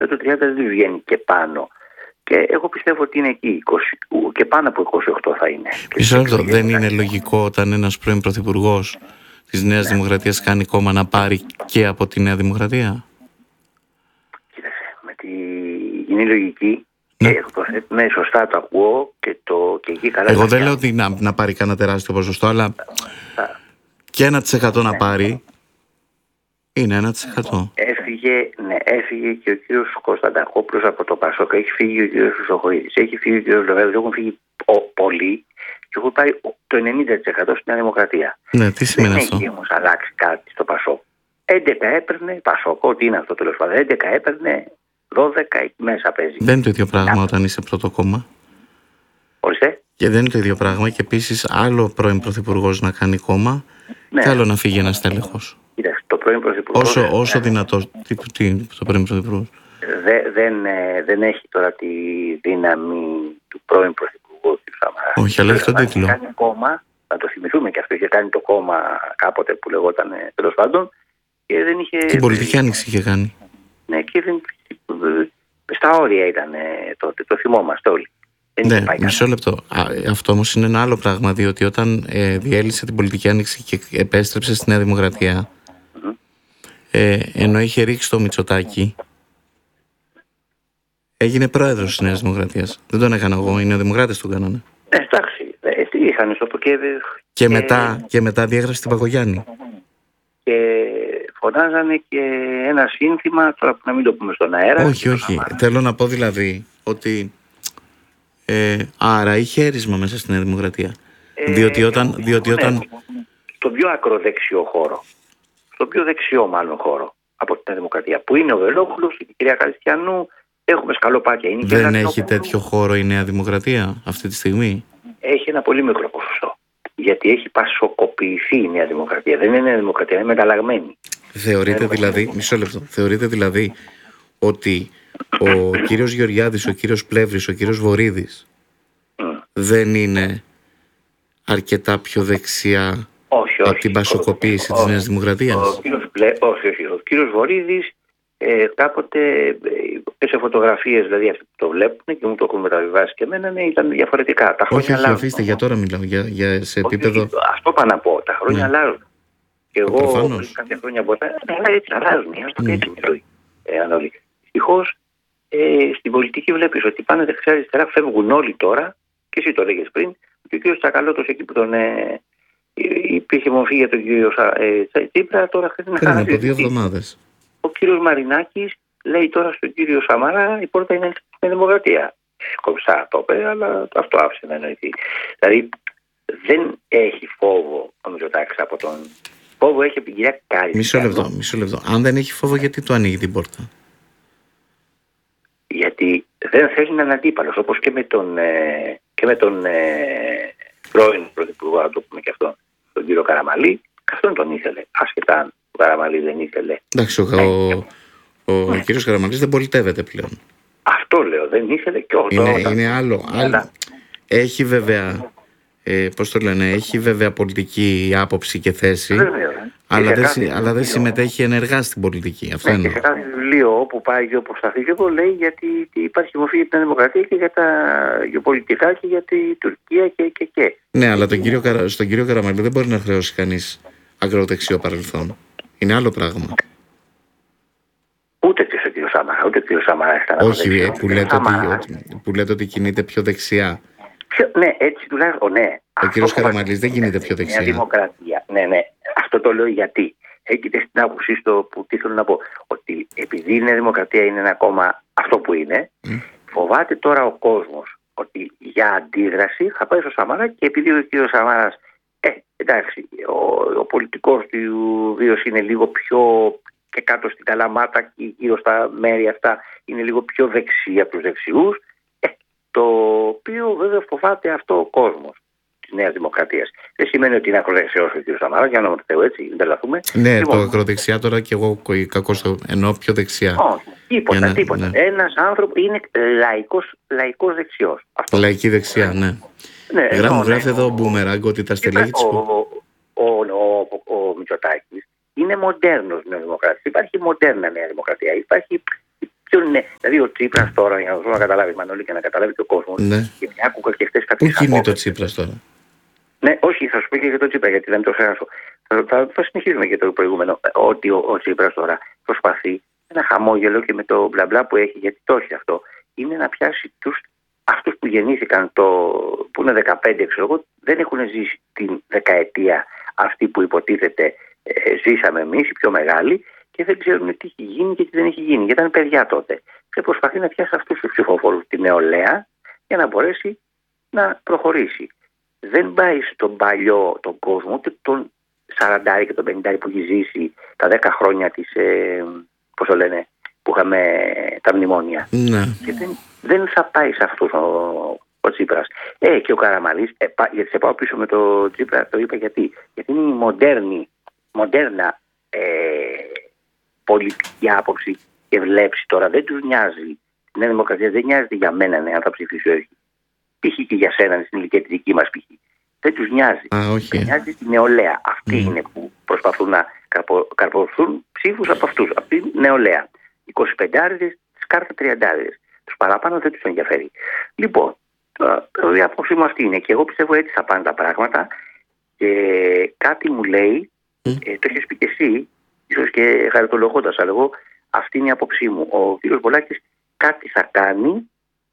το 30 δεν βγαίνει και πάνω. Και εγώ πιστεύω ότι είναι εκεί, 20, και πάνω από 28 θα είναι. Μισό λεπτό, δεν είναι λογικό όταν ένας πρώην πρωθυπουργός της Νέας Δημοκρατίας κάνει κόμμα να πάρει και από τη Νέα Δημοκρατία? Κοίταξε, είναι λογική. Ναι, σωστά το ακούω και εκεί καλά. Εγώ δεν λέω ότι να πάρει κανένα τεράστιο ποσοστό, αλλά και 1% να πάρει είναι 1%. Έφυγε και ο κύριος Κωνσταντακόπουλος από το Πασόκ, έχει φύγει ο κύριος Χρυσοχοΐδης, έχει φύγει ο κύριος Λοβέρδος, έχουν φύγει πολλοί και έχουν πάει το 90% στην Νέα Δημοκρατία. Ναι, τι σημαίνει αυτό? Δεν έχει όμως αλλάξει κάτι στο Πασόκ. 11 έπαιρνε, Πασόκ, ό,τι είναι αυτό τέλος πάντων, 11 έπαιρνε, 12 εκεί μέσα παίζει. Δεν είναι το ίδιο πράγμα όταν είσαι πρώτο κόμμα. Ορίστε. Και δεν είναι το ίδιο πράγμα και επίσης άλλο πρώην πρωθυπουργός να κάνει κόμμα και άλλο να φύγει ένας τέλεχος. Κοίταξε, το πρώην πρωθυπουργός... Όσο δυνατό, τι το πρώην πρωθυπουργός. Δεν έχει τώρα τη δύναμη του πρώην πρωθυπουργού του Σαμαρά. Όχι, αλλά έχει τον τίτλο. Κάνει κόμμα, να το θυμηθούμε και αυτό, είχε κάνει το κόμμα κάποτε που λεγόταν τέλος πάντων και δεν είχε... Την πολιτική άνοιξη είχε κάνει. Ναι, και στα όρια ήταν τότε, το θυμόμαστε όλοι. Ναι, μισό λεπτό. Αυτό όμως είναι ένα άλλο πράγμα, διότι όταν διέλυσε την πολιτική άνοιξη και επέστρεψε στη Νέα Δημοκρατία, ενώ είχε ρίξει το Μητσοτάκη, έγινε πρόεδρος της Νέας Δημοκρατίας. Δεν τον έκανα εγώ, οι Νεοδημοκράτες τον κάνανε. Εντάξει, είχαν στο και μετά διέγραψε την Παγκογιάννη. Και φωνάζανε και ένα σύνθημα, τώρα που να μην το πούμε στον αέρα. Όχι. Θέλω να πω δηλαδή ότι άρα είχε έρισμα μέσα στη Νέα Δημοκρατία. Διότι όταν... στον πιο ακροδεξιό χώρο. Στον πιο δεξιό μάλλον χώρο από την Νέα Δημοκρατία. Που είναι ο Βελόπουλος, η κυρία Χαριστιανού, έχουμε σκαλοπάτια. Δεν έχει τέτοιο χώρο η Νέα Δημοκρατία αυτή τη στιγμή? Έχει ένα πολύ μικρό ποσοστό. Γιατί έχει πασοκοποιηθεί η Νέα Δημοκρατία. Δεν είναι Νέα Δημοκρατία, είναι μεταλλαγμένη. Θεωρείτε δηλαδή, μισό λεπτό, θεωρείτε δηλαδή ότι ο κύριος Γεωργιάδης, ο κύριος Πλεύρης, ο κύριος Βορίδης δεν είναι αρκετά πιο δεξιά από την πασοκοποίηση της Νέας Δημοκρατίας? Ο κύριος Βορίδης κάποτε σε φωτογραφίες, δηλαδή αυτοί που το βλέπουν και μου το έχουν μεταβιβάσει και εμένα, ήταν διαφορετικά. Τα χρόνια όχι, αφήστε, για τώρα μιλάω, σε επίπεδο... Αυτό πάω να πω, τα χρόνια αλλάζουν. Και εγώ πριν κάποια χρόνια έτσι αλλάζουν, έτσι μιλώ. Δυστυχώς στην πολιτική βλέπεις ότι πάνε δεξιά-αριστερά, φεύγουν όλοι τώρα, και εσύ το λέγες πριν, και ο κύριος Τσακαλώτος εκεί που τον υπήρχε μορφή για τον κύριο Τσίπρα, τώρα χρειάζεται να κάνει. Πριν από 2 εβδομάδες. Ο κύριος Μαρινάκης λέει τώρα στον κύριο Σαμαρά η πόρτα είναι στην Δημοκρατία. Κομψά το είπε, αλλά αυτό άφησε να εννοηθεί. Δηλαδή δεν έχει φόβο ο Μητσοτάκης από τον... Φόβο έχει από την κυρία Κάλλη. Μισό λεπτό. Αν δεν έχει φόβο, γιατί του ανοίγει την πόρτα? Γιατί δεν θέλει να είναι αντίπαλος, όπως και με τον πρώην πρωθυπουργό, να το πούμε και αυτό, τον κύριο Καραμαλή. Αυτόν τον ήθελε, ασχετά αν ο Καραμαλής δεν ήθελε. Εντάξει, ο κύριος Καραμαλής δεν πολιτεύεται πλέον. Αυτό λέω, δεν ήθελε και είναι άλλο. Έχει βέβαια, πώς το λένε, έχει βέβαια πολιτική άποψη και θέση, αλλά δεν συμμετέχει ενεργά στην πολιτική. Αυτό είναι. Και σε κάθε βιβλίο όπου πάει και όπου σταθεί και λέει γιατί υπάρχει μορφή για την Δημοκρατία και για τα γεωπολιτικά και για τη Τουρκία και. Ναι, αλλά στον κύριο Καραμαλή δεν μπορεί να χρεώσει κανείς ακροδεξιό παρελθόν. Είναι άλλο πράγμα. Ούτε και στον κύριο Σαμαρά, ούτε και ο Σαμαρά ήταν. Όχι, που λέτε ότι κινείται πιο δεξιά. Ναι, έτσι τουλάχιστον, ναι. Ο κύριος Καραμαλής δεν κινείται πιο δεξιά. Δημοκρατία. Ναι. Αυτό το λέω γιατί. Έχετε στην άποψή στο που τι θέλω να πω. Ότι επειδή η Νέα Δημοκρατία είναι ένα κόμμα αυτό που είναι, φοβάται τώρα ο κόσμος ότι για αντίδραση θα πάει στο Σαμαρά και επειδή ο κύριος Σαμαράς, εντάξει, ο πολιτικός του βίος είναι λίγο πιο και κάτω στην Καλαμάτα και γύρω στα μέρη αυτά είναι λίγο πιο δεξί από τους δεξιούς, το οποίο βέβαια φοβάται αυτό ο κόσμος της Νέας Δημοκρατίας. Δεν σημαίνει ότι είναι ακροδεξιός ο κ. Σαμαράς, για όνομα του Θεού, έτσι, δεν τρελαθούμε. Ναι, λοιπόν, το ακροδεξιά τώρα και εγώ κακώς εννοώ πιο δεξιά. Όχι, τίποτα. Ναι. Ένας άνθρωπος είναι λαϊκός δεξιός. Λαϊκή δεξιά, ναι. Γράφει εδώ ο Μπούμεραγκ ότι τα στελέχη της... Ο Μητσοτάκης είναι μοντέρνος Νέα Δημοκρατία. Υπάρχει μοντέρνα Νέα Δημοκρατία. Υπάρχει Ποιο είναι, δηλαδή ο Τσίπρας τώρα, για να καταλάβει Μανώλη και να καταλάβει και ο κόσμος. Ναι. Γιατί άκουγα και χθες κάποιες Πού κινείται ο Τσίπρας τώρα? Ναι, όχι, θα σου πω και για τον Τσίπρα, γιατί δεν το χάσω. Θα συνεχίσουμε και το προηγούμενο. Ότι ο Τσίπρας τώρα προσπαθεί ένα χαμόγελο και με το μπλα μπλα που έχει, γιατί το έχει αυτό, είναι να πιάσει αυτούς που γεννήθηκαν που είναι 15, ξέρω εγώ, δεν έχουν ζήσει την δεκαετία αυτή που υποτίθεται ζήσαμε εμείς, οι πιο μεγάλοι, και δεν ξέρουν τι έχει γίνει και τι δεν έχει γίνει, γιατί ήταν παιδιά τότε. Και προσπαθεί να πιάσει αυτούς τους ψηφοφόρους, τη νεολαία, για να μπορέσει να προχωρήσει. Δεν πάει στον παλιό τον κόσμο, ούτε τον 40 και τον 50 που έχει ζήσει τα 10 χρόνια της, πώς το λένε, που είχαμε τα μνημόνια. Ναι. Και δεν θα πάει σε αυτούς ο Τσίπρας. Και ο Καραμανλής, γιατί σε πάω πίσω με το Τσίπρα, το είπα γιατί. Γιατί είναι η μοντέρνα πολιτική άποψη και βλέψη τώρα. Δεν τους νοιάζει. Η Νέα Δημοκρατία δεν νοιάζεται για μένα, ναι, αν θα ψηφίσει όχι. Π.χ. και για σένα στην ηλικία τη δική μας π.χ. Δεν τους νοιάζει. Όχι. Νοιάζει τη νεολαία. Αυτοί είναι που προσπαθούν να καρποθούν ψήφους από αυτούς, από τη νεολαία. 25άριδες, τις κάρτα 30άριδες. Τους παραπάνω δεν τους ενδιαφέρει. Λοιπόν, η άποψή μου αυτή είναι και εγώ πιστεύω έτσι θα πάνε τα πράγματα. Και κάτι μου λέει, το έχεις πει και εσύ, ίσως και χαριτολογώντας, αλλά εγώ αυτή είναι η άποψή μου. Ο κ. Πολάκης κάτι θα κάνει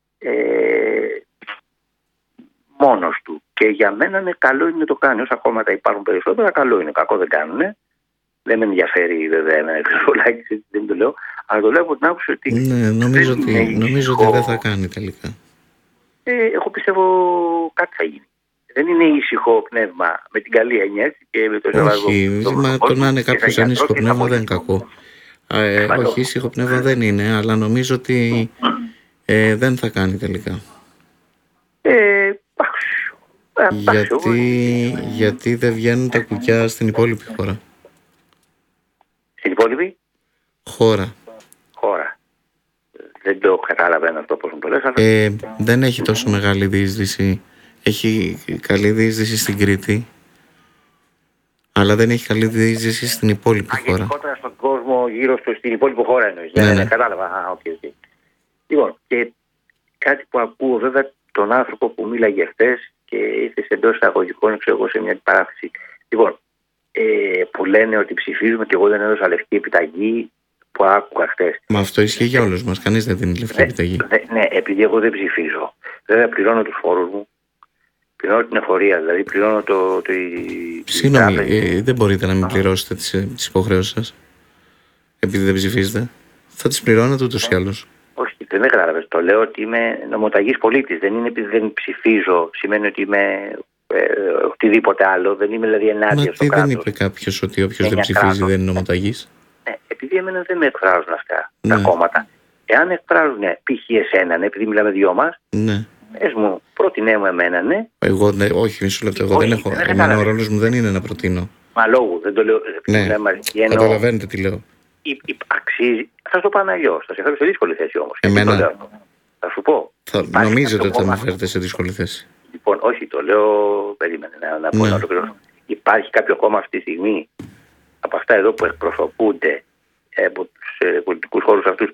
μόνος του. Και για μένα είναι καλό είναι το κάνει. Όσα κόμματα υπάρχουν περισσότερα, καλό είναι. Κακό δεν κάνουν. Δεν με ενδιαφέρει βέβαια ένα Πολάκης, δεν το λέω. Αλλά το λέω από την άποψη ότι. Ναι, νομίζω ότι δεν θα κάνει τελικά. Εγώ πιστεύω κάτι θα γίνει. Δεν είναι ήσυχο πνεύμα με την καλή έννοια έτσι και με το σεβασμό. Όχι, το να είναι κάποιο ανήσυχο πνεύμα δεν είναι κακό. Όχι, ήσυχο πνεύμα δεν είναι, αλλά νομίζω ότι δεν θα κάνει τελικά. Γιατί δεν βγαίνουν τα κουκιά στην υπόλοιπη χώρα. Στην υπόλοιπη χώρα. Δεν το καταλαβαίνω αυτό πώς μου το λες. Δεν έχει τόσο μεγάλη διείσδυση. Έχει καλή διείσδυση στην Κρήτη, αλλά δεν έχει καλή διείσδυση στην υπόλοιπη χώρα. Γενικότερα στον κόσμο γύρω στην υπόλοιπη χώρα εννοείς. Ναι, κατάλαβα. Λοιπόν, και κάτι που ακούω βέβαια τον άνθρωπο που μίλαγε χθες και ήρθε εντός εισαγωγικών, ξέρω εγώ, σε μια παράθεση. Λοιπόν, που λένε ότι ψηφίζουμε και εγώ δεν έδωσα λευκή επιταγή, που άκουγα χθες. Μα αυτό ισχύει για όλους μας. Κανείς δεν δίνει λευκή επιταγή. Ναι, επειδή εγώ δεν ψηφίζω. Βέβαια πληρώνω τους φόρους μου, πληρώνω την εφορία, δηλαδή πληρώνω Συγγνώμη, δεν μπορείτε να μην πληρώσετε τις υποχρεώσεις σας, επειδή δεν ψηφίζετε. Θα τις πληρώνετε ούτως ή άλλως. Όχι, δεν με κατάλαβες. Το λέω ότι είμαι νομοταγής πολίτης. Δεν είναι επειδή δεν ψηφίζω, σημαίνει ότι είμαι οτιδήποτε άλλο. Δεν είμαι δηλαδή ενάντια στο κράτος. Δεν είπε κάποιος ότι όποιος δεν ψηφίζει δεν είναι νομοταγής. Ναι, επειδή εμένα δεν με εκφράζουν αυτά τα κόμματα. Εάν εκφράζουν π.χ. εσένα, επειδή μιλάμε δυο μας, ναι. Πες μου, πρότεινέ μου εμένα, ναι. Εγώ, ναι, όχι, μισό λεπτό. Εγώ δεν έχω. Εμένα ο ρόλος μου δεν είναι να προτείνω. Μα λόγου, δεν το λέω. Ναι, καταλαβαίνετε τι λέω. Αξίζει. Θα το πω αλλιώς. Θα σε φέρω σε δύσκολη θέση όμως. Εμένα. Θα σου πω. Νομίζετε ότι θα με φέρετε σε δύσκολη θέση. Λοιπόν, όχι, το λέω. Περίμενε να πω να ολοκληρώσω. Υπάρχει κάποιο κόμμα αυτή τη στιγμή από αυτά εδώ που εκπροσωπούνται από τους πολιτικούς χώρους αυτούς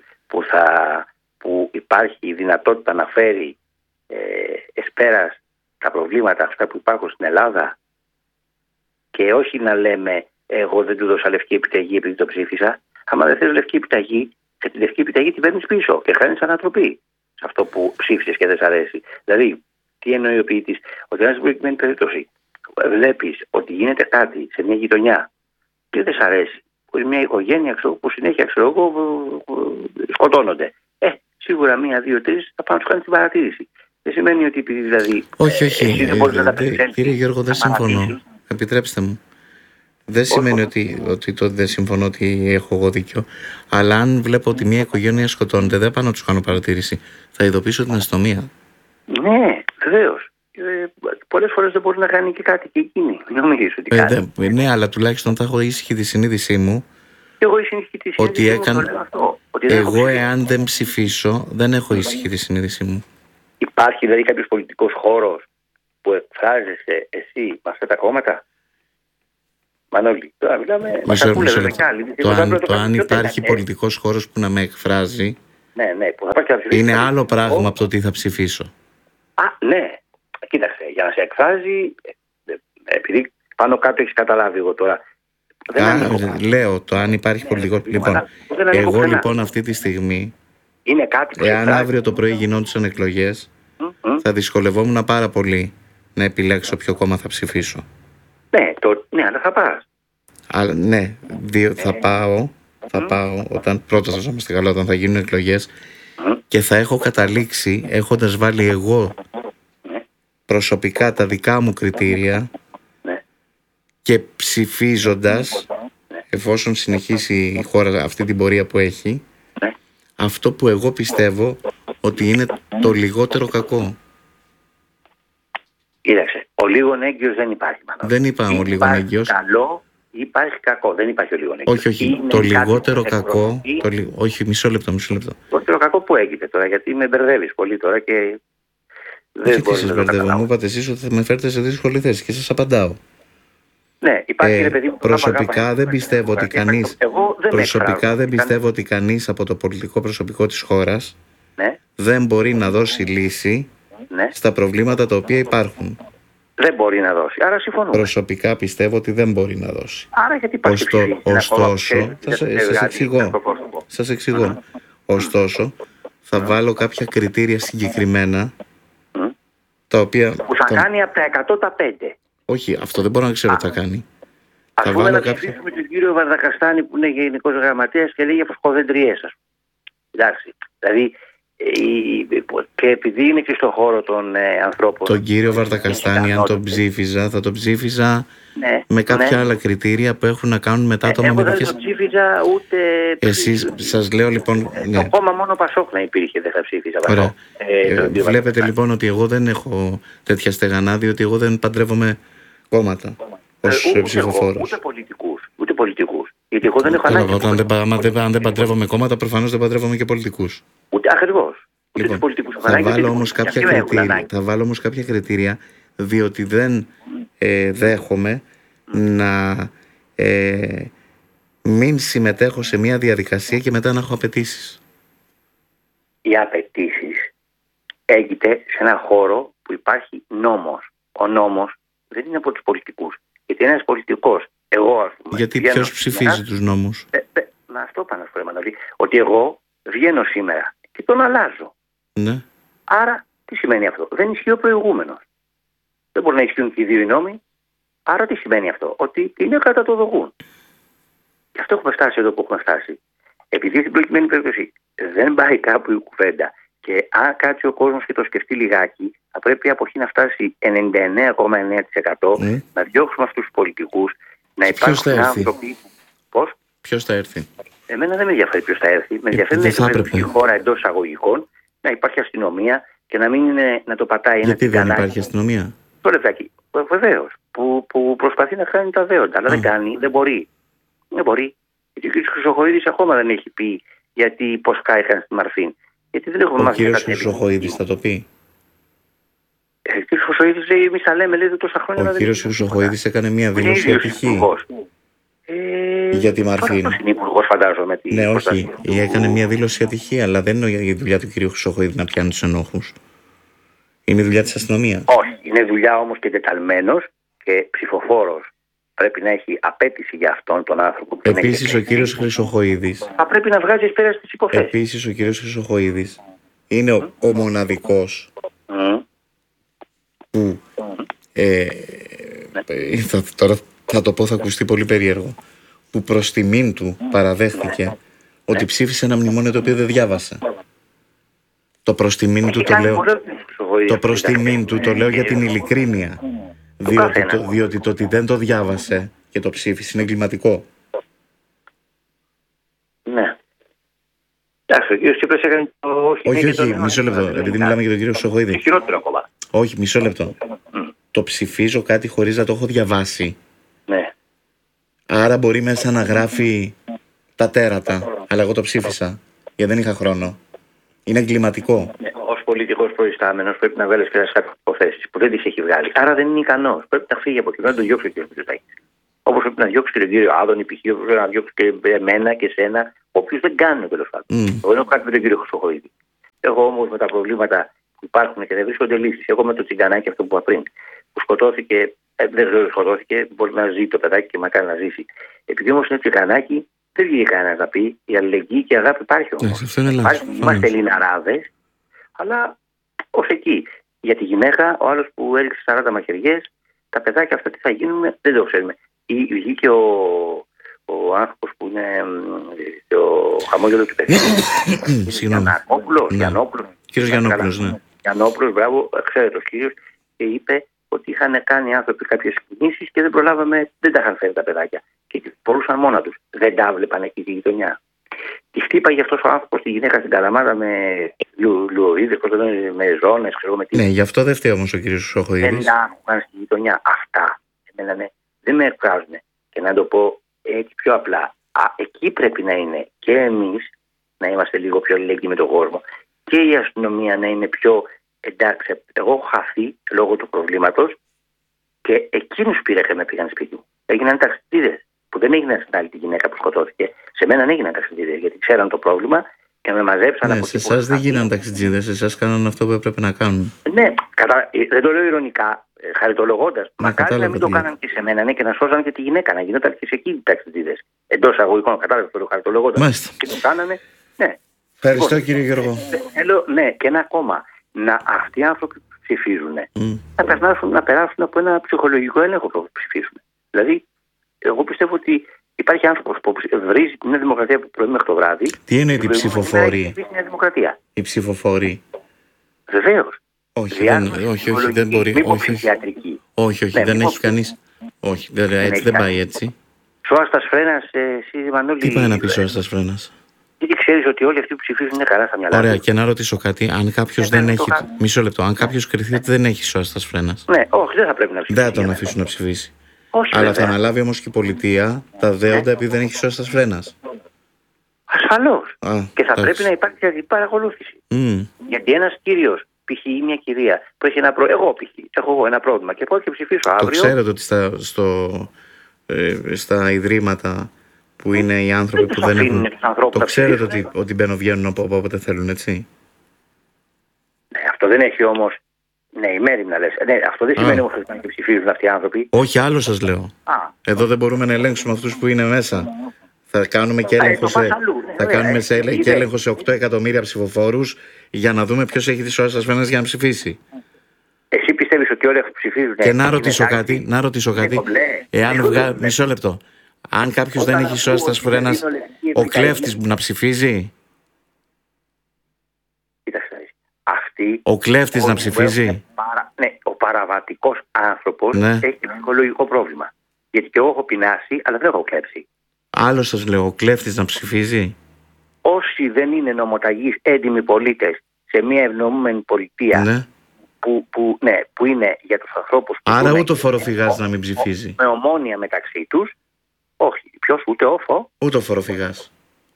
που υπάρχει η δυνατότητα να φέρει εσπέρας τα προβλήματα αυτά που υπάρχουν στην Ελλάδα και όχι να λέμε εγώ δεν του δώσα λευκή επιταγή επειδή το ψήφισα. Άμα δεν θες λευκή επιταγή, και τη λευκή επιταγή την παίρνεις πίσω και χάνεις ανατροπή σε αυτό που ψήφισες και δεν σ' αρέσει. Δηλαδή, τι εννοεί ο ποιητής? Ότι αν στην προηγούμενη περίπτωση βλέπεις ότι γίνεται κάτι σε μια γειτονιά και δεν σ' αρέσει, που μια οικογένεια που συνέχεια σκοτώνονται. Σίγουρα 1, 2, 3 θα πάνε να τους κάνεις την παρατήρηση. Δεν σημαίνει ότι επειδή δηλαδή. Όχι. Κύριε Γιώργο, δεν συμφωνώ. Επιτρέψτε μου. Δεν σημαίνει ότι το δεν συμφωνώ ότι έχω εγώ δίκιο. Αλλά αν βλέπω ότι μια οικογένεια σκοτώνεται, δεν πάω να τους κάνω παρατήρηση. Θα ειδοποιήσω την αστυνομία. Ναι, βεβαίως. Πολλές φορές δεν μπορεί να κάνει και κάτι και εκείνη. Νομίζεις ότι κάνει. Ναι, αλλά τουλάχιστον θα έχω ήσυχη τη συνείδησή μου. Εγώ ήσυχη τη συνείδησή μου. Εγώ, εάν δεν ψηφίσω, δεν έχω ήσυχη τη συνείδησή μου. Υπάρχει δηλαδή κάποιος πολιτικός χώρος που εκφράζεσαι εσύ με αυτά τα κόμματα? Μανώλη, τώρα μιλάμε. Το αν υπάρχει πολιτικός χώρος που να με εκφράζει, Ναι, που θα πάει και θα ψηφίσει. Είναι άλλο πράγμα από το τι θα ψηφίσω. Ναι. Κοίταξε, για να σε εκφράζει, επειδή πάνω κάτω έχεις καταλάβει εγώ τώρα. Λέω το αν υπάρχει πολιτικό. Λοιπόν, εγώ λοιπόν αυτή τη στιγμή, είναι κάτι που εάν αύριο το πρωί γινόντουσαν εκλογές, θα δυσκολευόμουν πάρα πολύ να επιλέξω ποιο κόμμα θα ψηφίσω. Ναι, αλλά θα πας. Ναι, θα πάω όταν πρώτα θα είμαστε καλά, όταν θα γίνουν εκλογές, και θα έχω καταλήξει, έχοντας βάλει εγώ προσωπικά τα δικά μου κριτήρια και ψηφίζοντας, εφόσον συνεχίσει η χώρα αυτή την πορεία που έχει, αυτό που εγώ πιστεύω ότι είναι το λιγότερο κακό. Κοίταξε, ο λίγον έγκυος δεν υπάρχει. Δεν είπα ο λίγον έγκυος. Υπάρχει καλό, υπάρχει κακό. Δεν υπάρχει ο λίγον έγκυος. Όχι. Το λιγότερο κακό. Όχι, μισό λεπτό. Το λιγότερο κακό που έγινε τώρα, γιατί με μπερδεύεις πολύ τώρα και. Δεν μπορείς να μπερδεύω. Μου είπατε εσείς ότι θα με φέρετε σε δύσκολη θέση και σας απαντάω. Ναι, υπάρχει ρε παιδί μου. Προσωπικά δεν πιστεύω ότι κανείς. Προσωπικά δεν πιστεύω ότι κανείς από το πολιτικό προσωπικό της χώρας δεν μπορεί να δώσει λύση στα προβλήματα τα οποία υπάρχουν. Δεν μπορεί να δώσει. Άρα συμφωνούμε. Προσωπικά πιστεύω ότι δεν μπορεί να δώσει. Άρα γιατί υπάρχει ωστόσο, σας εξηγώ. Ωστόσο, θα βάλω κάποια κριτήρια συγκεκριμένα, τα οποία. Που θα κάνει από τα 100 τα 5. Όχι, αυτό δεν μπορώ να ξέρω τι θα κάνει. Ας πούμε να ψηφίσουμε τον κύριο Βαρδακαστάνη που είναι γενικός γραμματέας και λέγει φωσκοδεντριές, ας πούμε. Εντάξει. Δηλαδή, και επειδή είναι και στον χώρο των ανθρώπων. Τον κύριο Βαρδακαστάνη, αν τον ψήφιζα, θα τον ψήφιζα με κάποια άλλα κριτήρια που έχουν να κάνουν με τα άτομα με τέτοιες. Δεν τον ψήφιζα ούτε. Εσείς, σας λέω λοιπόν. Το κόμμα μόνο Πασόκ να υπήρχε, δεν θα ψήφιζα. Ωραία. Βλέπετε λοιπόν ότι εγώ δεν έχω τέτοια στεγανά, διότι εγώ δεν παντρεύομαι κόμματα ως ψηφοφόρος. Ούτε πολιτικούς. Γιατί εγώ δεν έχω ανάγκη. Αν δεν παντρεύομαι κόμματα, προφανώς δεν παντρεύομαι και πολιτικούς. Ούτε ακριβώς. Λοιπόν, θα βάλω όμως κάποια κριτήρια, διότι δεν δέχομαι να μην συμμετέχω σε μια διαδικασία και μετά να έχω απαιτήσεις. Οι απαιτήσεις έγινε σε ένα χώρο που υπάρχει νόμος. Ο νόμος δεν είναι από τους πολιτικούς. Γιατί ένας πολιτικός, εγώ ας πούμε. Γιατί ποιος ψηφίζει τους νόμους? Να αυτό πάνω στο θέμα, δηλαδή, ότι εγώ βγαίνω σήμερα και τον αλλάζω. Ναι. Άρα τι σημαίνει αυτό? Δεν ισχύει ο προηγούμενος. Δεν μπορεί να ισχύουν και οι δύο οι νόμοι. Άρα τι σημαίνει αυτό? Ότι είναι κατά το δοκούν. Και αυτό έχουμε φτάσει εδώ που έχουμε φτάσει. Επειδή στην προκειμένη περίπτωση δεν πάει κάπου η κουβέντα και αν κάτσει ο κόσμος και το σκεφτεί λιγάκι, θα πρέπει η αποχή να φτάσει 99,9%, να διώξουμε αυτούς τους πολιτικούς, να υπάρχουν άνθρωποι. Πώς? Ποιος θα έρθει? Εμένα δεν με ενδιαφέρει ποιος θα έρθει. Με ενδιαφέρει να υπάρχει η χώρα εντός εισαγωγικών, να υπάρχει αστυνομία και να μην είναι να το πατάει ένα. Γιατί δεν υπάρχει αστυνομία? Το λεπτάκι. Βεβαίως. Που προσπαθεί να χάνει τα δέοντα. Αλλά δεν κάνει, δεν μπορεί. Δεν μπορεί. Γιατί ο κ. Χρυσοχοΐδης ακόμα δεν έχει πει γιατί πώς κάηκαν στη Μαρφίν. Γιατί δεν έχουμε μάθει. Ο κ. Χρυσοχοΐδης θα το πει? Ο κ. Χρυσοχοΐδης λέει: εμείς τα λέμε, λέει τόσα χρόνια. Ο κ. Χρυσοχοΐδης έκανε μια δήλωση ατυχή για τη Μαρφίν. Είναι υπουργός, φαντάζομαι. Ναι, όχι. Έκανε μια δήλωση ατυχή, αλλά δεν είναι η δουλειά του κ. Χρυσοχοΐδη να πιάνει τους ενόχους. Είναι η δουλειά της αστυνομίας. Όχι. Είναι δουλειά όμως και τεταλμένος και ψηφοφόρος. Πρέπει να έχει απέτηση για αυτόν τον άνθρωπο. Επίσης ο κύριος Χρυσοχοΐδης θα πρέπει να βγάζει πέρα στις υποθέσεις. Επίσης ο κύριος Χρυσοχοΐδης είναι ο μοναδικός που τώρα θα το πω, θα ακουστεί πολύ περίεργο, που προς τιμήν του παραδέχθηκε ότι ψήφισε ένα μνημόνιο το οποίο δεν διάβασε. Το προς τιμήν του το λέω. Το προς τιμήν του το λέω για την ειλικρίνεια. Διότι το ότι δεν το διάβασε και το ψήφισε είναι εγκληματικό. Ναι. Εντάξει, ο κύριος Τσίπρας έκανε το. Όχι, μισό λεπτό. Επειδή μιλάμε για τον κύριο Χρυσοχοΐδη. Χειρότερο ακόμα. Όχι, μισό λεπτό. Το ψηφίζω κάτι χωρίς να το έχω διαβάσει. Ναι. Άρα μπορεί μέσα να γράφει τα τέρατα. Αλλά εγώ το ψήφισα. Γιατί δεν είχα χρόνο. Είναι εγκληματικό. Ως πολιτικός προϊστάμενος πρέπει να βγάλει πέρα σε κάποιες υποθέσεις που δεν τις έχει βγάλει. Άρα δεν είναι ικανός. Πρέπει να φύγει από εκεί, να τον διώξει ο κ. Μητσοτάκης. Όπως πρέπει να διώξει και τον κύριο Άδωνη, π.χ. όπως πρέπει να διώξει και εμένα και εσένα, όποιους δεν κάνουν τέλος πάντων. Εγώ δεν έχω κάτι με τον κύριο Χρυσοχοίδη. Εγώ όμως με τα προβλήματα που υπάρχουν και δεν βρίσκονται λύσεις. Εγώ με το τσιγκανάκι αυτό που είπα πριν, που σκοτώθηκε, δεν ξέρω, σκοτώθηκε, μπορεί να ζει το παιδάκι και μακάρι να ζήσει. Επειδή όμως είναι τσιγκανάκι, δεν βγήκε κανένα να πει. Η αλληλεγγύη και η αγάπη υπάρχει όμως. Είμαστε Ελληναράδες, αλλά ως εκεί. Για τη γυναίκα, ο άλλος που έριξε 40 μαχαιριές, τα παιδάκια αυτά τι θα γίνουν, δεν το ξέρουμε. Ή βγήκε ο άνθρωπος που είναι το χαμόγελο του παιδιού. Γιαννόπουλος. Κύριος Γιαννόπουλος, ναι. Γιαννόπουλος, μπράβο, ξέρετε ο κύριος, και είπε ότι είχαν κάνει άνθρωποι κάποιες κινήσεις και δεν προλάβαμε, δεν τα είχαν φέρει τα παιδάκια. Και μπορούσαν μόνα τους. Δεν τα βλέπαν εκεί στη γειτονιά. Τη χτύπαγε αυτός ο άνθρωπος τη γυναίκα στην Καλαμάτα με λουωρίδες, με ζώνες, ξέρω με τι. Ναι, γι' αυτό δεν φταίει όμως ο κύριος Χρυσοχοίδης. Δεν τα έχουν στη γειτονιά. Αυτά εμένα δεν με εκφράζουν. Και να το πω έτσι πιο απλά. Εκεί πρέπει να είναι και εμείς να είμαστε λίγο πιο αλληλεγγύοι με τον κόσμο και η αστυνομία να είναι πιο εντάξει. Εγώ έχω χαθεί λόγω του προβλήματος και εκείνους πήρα και με πήγαν σπίτι μου. Έγιναν ταξιδίδες που δεν έγιναν στην άλλη τη γυναίκα που σκοτώθηκε. Σε μένα δεν έγιναν ταξιδίδες γιατί ξέραν το πρόβλημα και με μαζέψαν. Ναι, σε εσάς δεν γίναν ταξιτζίδες, σε εσάς κάναν αυτό που έπρεπε να κάνουν. Ναι, δεν το λέω ηρωνικά, χαριτολογώντας. Μακάρι να μην το κάναν και σε μένα, ναι, και να σώζαν και τη γυναίκα, να γινόταν και σε εκείνη ταξιτζίδες. Εντός αγωγικών, κατάλαβε το χαριτολογώντας. Μάλιστα. Και το κάνανε, ναι. Ευχαριστώ κύριε Γιώργο. Θέλω, ναι, και ένα ακόμα. Να αυτοί οι άνθρωποι που ψηφίζουν να περάσουν από ένα ψυχολογικό έλεγχο που ψηφίσουν. Δηλαδή, εγώ πιστεύω ότι υπάρχει άνθρωπος που βρίζει την Νέα Δημοκρατία από το πρωί μέχρι το βράδυ. Τι είναι οι ψηφοφόροι? Οι ψηφοφόροι. Βεβαίως. Όχι, δεν μπορεί. Όχι, δεν έχει κανείς. Όχι, έτσι δεν πάει έτσι. Σώαστας Φρένας, εσύ Μανώλη. Τι πάει να πει Σώαστας Φρένας? Γιατί ξέρεις ότι όλοι αυτοί που ψηφίζουν είναι καλά στα μυαλά. Ωραία, και να ρωτήσω κάτι. Αν κάποιος δεν έχει. Μισό λεπτό. Αν κάποιος κριθεί ότι δεν έχει Σώαστας Φρένας. Ναι, όχι, δεν θα πρέπει να ψηφίσει. Δεν θα τον αφήσουν να ψηφίσει. Όχι, αλλά θα αναλάβει όμως και η πολιτεία τα δέοντα επειδή δεν έχει Σώαστας Φρένας. Ασφαλώς. Και θα πρέπει να υπάρχει και παρακολούθηση. Γιατί ένας κύριος, π.χ. ή μια κυρία που έχει ένα πρόβλημα. Εγώ π.χ. έχω ένα πρόβλημα και πάω και ψηφίσω αύριο. Το ξέρετε ότι στα ιδρύματα που είναι οι άνθρωποι που δεν έχουν. Το ξέρετε ότι μπαίνουν όποτε θέλουν, έτσι. Ναι, αυτό δεν έχει όμως. Ναι, η μέρη να λες. Ναι, αυτό δεν σημαίνει όμως ότι και ψηφίζουν αυτοί οι άνθρωποι. Όχι, άλλο σας λέω. Εδώ δεν μπορούμε να ελέγξουμε αυτούς που είναι μέσα. Θα κάνουμε και έλεγχο σε 8 εκατομμύρια ψηφοφόρους για να δούμε ποιος έχει τη Σώαστας Φρένας για να ψηφίσει. Εσύ πιστεύεις ότι όλοι ψηφίζουν? Και να ρωτήσω κάτι. Εάν μισό λεπτό. Αν κάποιος δεν έχει Σώαστας Φρένας, ο κλέφτης να ψηφίζει? Ο κλέφτης να ψηφίζει? Ναι, ο παραβατικός άνθρωπος έχει ψυχολογικό πρόβλημα. Γιατί και εγώ έχω πεινάσει, αλλά δεν έχω κλέψει. Άλλο σας λέω, ο κλέφτης να ψηφίζει? Όσοι δεν είναι νομοταγείς έντιμοι πολίτες σε μια ευνοούμενη πολιτεία που είναι για τους ανθρώπους που. Άρα ούτε ο φοροφυγάς να μην ψηφίζει? Με ομόνοια μεταξύ τους. Όχι, ποιος, ούτε όφο. Ούτε ο φοροφυγάς.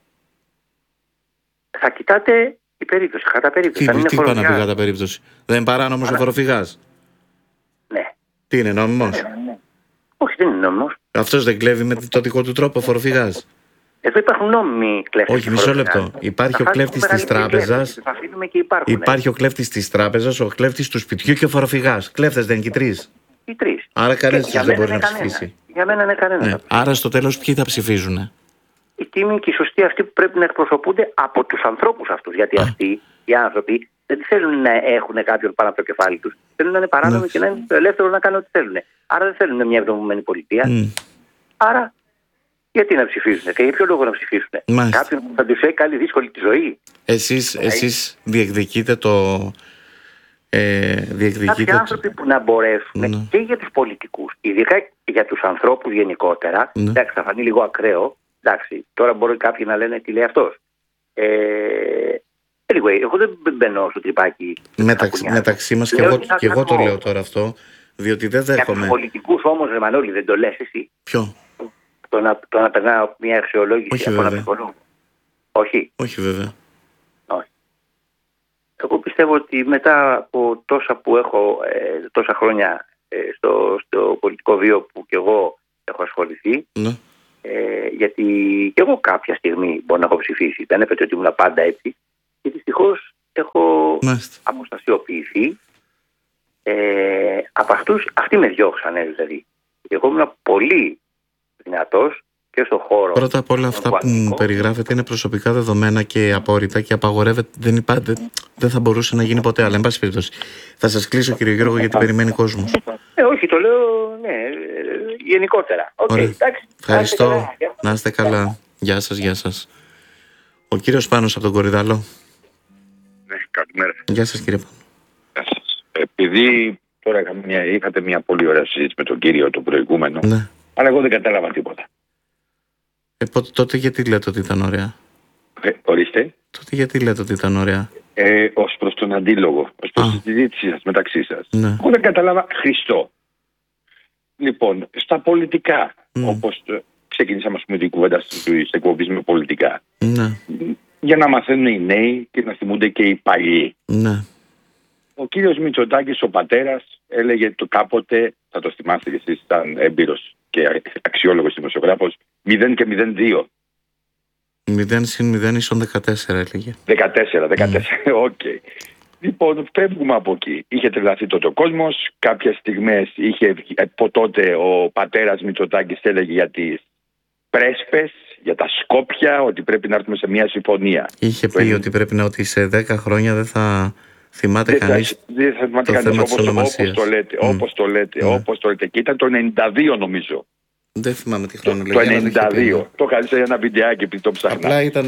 Θα κοιτάτε η περίπτωση, κατά περίπτωση. Τι είπα να πει κατά περίπτωση? Δεν είναι παράνομος ο φοροφυγάς? Ναι. Τι είναι, νόμιμος? Όχι, δεν είναι νόμιμος. Αυτός δεν κλέβει με το δικό του τρόπο ο φοροφυγάς? Εδώ υπάρχουν νόμιμοι κλέφτες. Όχι, μισό λεπτό. Υπάρχει ο κλέφτης της τράπεζας. Υπάρχει ο κλέφτης της τράπεζας, ο κλέφτης του σπιτιού και ο φοροφυγάς. Κλέφτες δεν είναι και τρεις? Οι τρεις. Άρα κανένας δεν μπορεί να ψηφίσει. Για μένα είναι κανένα. Ναι. Άρα στο τέλος ποιοι θα ψηφίζουν? Οι τίμοι και οι σωστοί αυτοί που πρέπει να εκπροσωπούνται από τους ανθρώπους αυτούς. Γιατί αυτοί οι άνθρωποι δεν θέλουν να έχουν κάποιον πάνω από το κεφάλι τους. Θέλουν να είναι παράνομοι και να είναι ελεύθεροι να κάνουν ό,τι θέλουν. Άρα δεν θέλουν μια ευνοούμενη πολιτεία. Άρα γιατί να ψηφίσουν και για ποιο λόγο να ψηφίσουν? Κάποιον που θα τους έχει κάνει δύσκολη τη ζωή. Εσείς διεκδικείτε το. Κάποιοι άνθρωποι που να μπορέσουν και για τους πολιτικούς, ειδικά για τους ανθρώπους γενικότερα. Εντάξει, θα φανεί λίγο ακραίο. Εντάξει, τώρα μπορεί κάποιοι να λένε τι λέει αυτός. Anyway, εγώ δεν μπαίνω στο τρυπάκι. Μεταξύ μας και εγώ το λέω τώρα αυτό, διότι δεν δέχομαι. Για τους πολιτικούς όμως, Μανώλη, δεν το λες εσύ? Ποιο? Το να περνάω μια αξιολόγηση από ένα ψυχολόγο. Όχι. Όχι βέβαια. Όχι. Εγώ πιστεύω ότι μετά από τόσα που έχω, τόσα χρόνια στο πολιτικό βίο που κι εγώ έχω ασχοληθεί. Ναι. Γιατί και εγώ κάποια στιγμή μπορώ να έχω ψηφίσει. Δεν έπρεπε ότι ήμουν πάντα έτσι. Και δυστυχώς έχω αποστασιοποιηθεί από αυτούς. Αυτοί με διώξανε δηλαδή. Εγώ ήμουν πολύ δυνατός και στο χώρο. Πρώτα απ' όλα αυτά που μου περιγράφετε είναι προσωπικά δεδομένα και απόρριτα και απαγορεύεται. Δεν θα μπορούσε να γίνει ποτέ. Αλλά εν πάση περιπτώσει. Θα σας κλείσω, κύριε Γιώργο, γιατί περιμένει κόσμος. Όχι, το λέω γενικότερα. Εντάξει. Ευχαριστώ. Να είστε καλά. Γεια σας, γεια σας. Ο κύριος Πάνος από τον Κορυδαλό. Ναι, καλημέρα. Γεια σας, κύριε Πάνο. Γεια σας. Επειδή τώρα είχατε μια πολύ ωραία συζήτηση με τον κύριο το προηγούμενο, ναι. Αλλά εγώ δεν κατάλαβα τίποτα. Τότε γιατί λέτε ότι ήταν ωραία? Ορίστε. Τότε γιατί λέτε ότι ήταν ωραία? Ως προς τον αντίλογο, ως προς τη συζήτησή σας μεταξύ σας. Ναι. Εγώ δεν κατάλαβα Χριστό. Λοιπόν, στα πολιτικά, όπως ξεκινήσαμε ας πούμε την κουβέντα της εκπομπής με πολιτικά, ναι. για να μαθαίνουν οι νέοι και να θυμούνται και οι παλιοί. Ναι. Ο κύριος Μητσοτάκης, ο πατέρας, έλεγε το κάποτε, θα το θυμάστε και εσείς, ήταν έμπειρος και αξιόλογος δημοσιογράφος, 0 και 0-2. 0 συν 0 ίσον 14 έλεγε. 14, οκ. Λοιπόν, φεύγουμε από εκεί. Είχε τρελαθεί τότε ο κόσμος. Κάποιες στιγμές από τότε ο πατέρας Μητσοτάκης έλεγε για τις πρέσπες, για τα Σκόπια, ότι πρέπει να έρθουμε σε μια συμφωνία. Είχε πει ότι πρέπει να, ότι σε 10 χρόνια δεν θα θυμάται κανείς το θέμα της ονομασίας. Όπως το λέτε. Και ήταν το 92 νομίζω. Δεν θυμάμαι τι χρονολογία. Το 92. Το είχα σε ένα βιντεάκι επειδή το ψάχνα. Απλά ήταν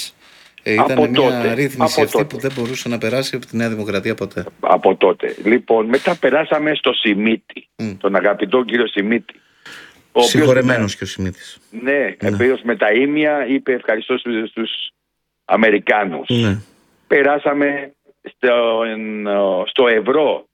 μια ρύθμιση αυτή που δεν μπορούσε να περάσει από τη Νέα Δημοκρατία ποτέ. Από τότε. Λοιπόν, μετά περάσαμε στο Σιμίτη. Τον αγαπητό κύριο Σιμίτη. Συγχωρεμένος και ο Σιμίτης. Ναι, οποίος με τα ήμια είπε ευχαριστώ στους Αμερικάνους. Ναι. Περάσαμε στο ευρώ.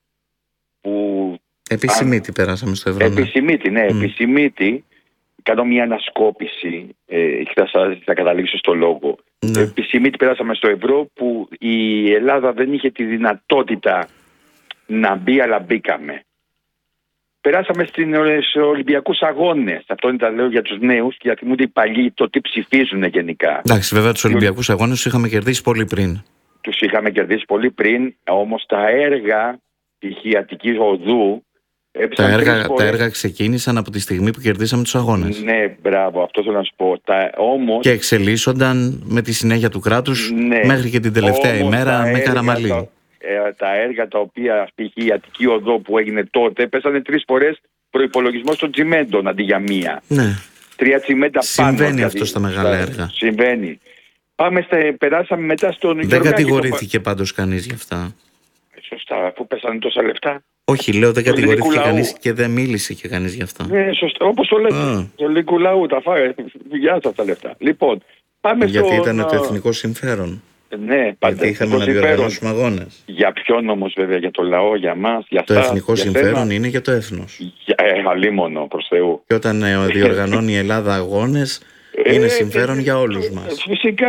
Επισημίτη περάσαμε στο ευρώ. Επισημίτη, ναι, επισημίτη. Κάνω μια ανασκόπηση, θα καταλήξω στο λόγο. Ναι. Επισημίτη περάσαμε στο ευρώ που η Ελλάδα δεν είχε τη δυνατότητα να μπει, αλλά μπήκαμε. Περάσαμε στους Ολυμπιακούς Αγώνες. Αυτό είναι τα λέω για τους νέους και γιατί μου οι παλιοί το τι ψηφίζουν γενικά. Εντάξει, βέβαια τους Ολυμπιακούς Αγώνες τους είχαμε κερδίσει πολύ πριν. Τους είχαμε κερδίσει πολύ πριν, όμως τα έργα π.χ. Αττικής Οδού. Τα έργα ξεκίνησαν από τη στιγμή που κερδίσαμε τους αγώνες. Ναι, μπράβο, αυτό θέλω να σου πω. Όμως... Και εξελίσσονταν με τη συνέχεια του κράτους, ναι, μέχρι και την τελευταία ημέρα με Καραμαλή. Τα έργα τα οποία, π.χ. η Αττική Οδό που έγινε τότε, πέσανε 3 φορές προϋπολογισμό των τσιμέντων αντί για μία. Ναι. 3 τσιμέντα πάνω. Συμβαίνει αυτό στα μεγάλα έργα. Συμβαίνει. Περάσαμε μετά στον Γιωργάκη. Δεν κατηγορήθηκε πάντως κανείς γι' αυτά. Σωστά, αφού πέσανε τόσα λεφτά. Όχι, λέω δεν κατηγορήθηκε κανείς και δεν μίλησε και κανείς γι' αυτά. Ναι, σωστά, όπως το λέτε. Το ελληνικού λαού τα φάγε. Γεια σας τα λεφτά. Λοιπόν, πάμε γιατί ήταν το εθνικό συμφέρον. Ναι, γιατί είχαμε να διοργανώσουμε αγώνες. Για ποιον όμως βέβαια, για το λαό, για μας, για το εθνικό συμφέρον είναι για το έθνος. Αλίμονο, προς Θεού. Και όταν διοργανώνει η Ελλάδα αγώνες, είναι συμφέρον για όλους μας.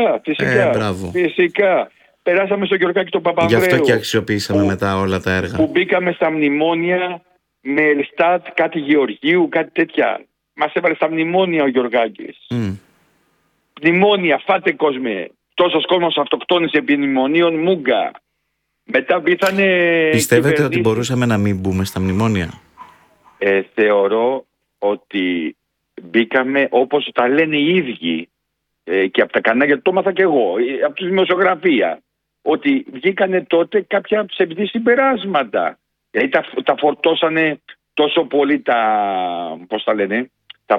Φυσικά. Περάσαμε στο Γιωργάκη τον Παπανδρέου. Γι' αυτό και αξιοποιήσαμε μετά όλα τα έργα. Που μπήκαμε στα μνημόνια με Ελστάτ, κάτι Γεωργίου, κάτι τέτοια. Μας έβαλε στα μνημόνια ο Γιωργάκης. Μνημόνια, φάτε κόσμε. Τόσος κόσμος αυτοκτόνησε επί μνημονίων, μούγκα. Μετά μπήκανε... Πιστεύετε ότι μπορούσαμε να μην μπούμε στα μνημόνια? Θεωρώ ότι μπήκαμε όπως τα λένε οι ίδιοι και από τα κανάλια, το έμαθα και εγώ, από τη δημοσιογραφία, ότι βγήκανε τότε κάποια ψευδή συμπεράσματα. Δηλαδή τα φορτώσανε τόσο πολύ πώς τα λένε,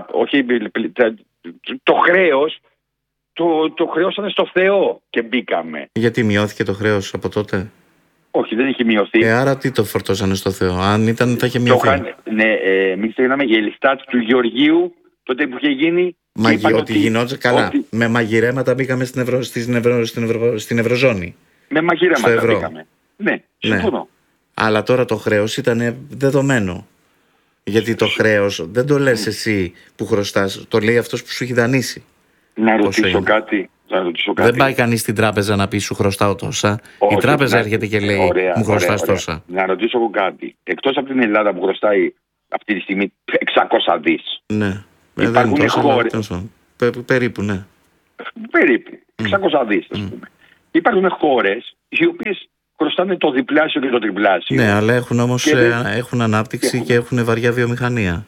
το χρέος, το χρεώσανε στο Θεό και μπήκαμε. Γιατί μειώθηκε το χρέος από τότε? Όχι, δεν είχε μειωθεί. Άρα τι το φορτώσανε στο Θεό? Αν ήταν θα είχε μειωθεί. Ναι, μην ξεχνάμε η Ελστάτ του Γεωργίου τότε που είχε γίνει. Ότι γινόταν καλά. Με μαγειρέματα μπήκαμε στην Ευρωζώνη. Με μαγειρέματα μπήκαμε. Ναι, συμφωνώ. Ναι. Αλλά τώρα το χρέος ήταν δεδομένο. Γιατί το χρέος δεν το λες εσύ που χρωστάς, το λέει αυτός που σου έχει δανείσει. Να ρωτήσω κάτι. Δεν πάει κανείς στην τράπεζα να πει σου χρωστάω τόσα. Η τράπεζα έρχεται και λέει μου χρωστάς τόσα. Να ρωτήσω εγώ κάτι. Εκτός από την Ελλάδα που χρωστάει αυτή τη στιγμή 600 δις. Ναι. Υπάρχουν χώρες. Περίπου, ναι. Περίπου. 600 δις, ας πούμε. Υπάρχουν χώρες οι οποίες χρωστάνε το διπλάσιο και το τριπλάσιο. Ναι, αλλά έχουν όμως έχουν ανάπτυξη και έχουν βαριά βιομηχανία.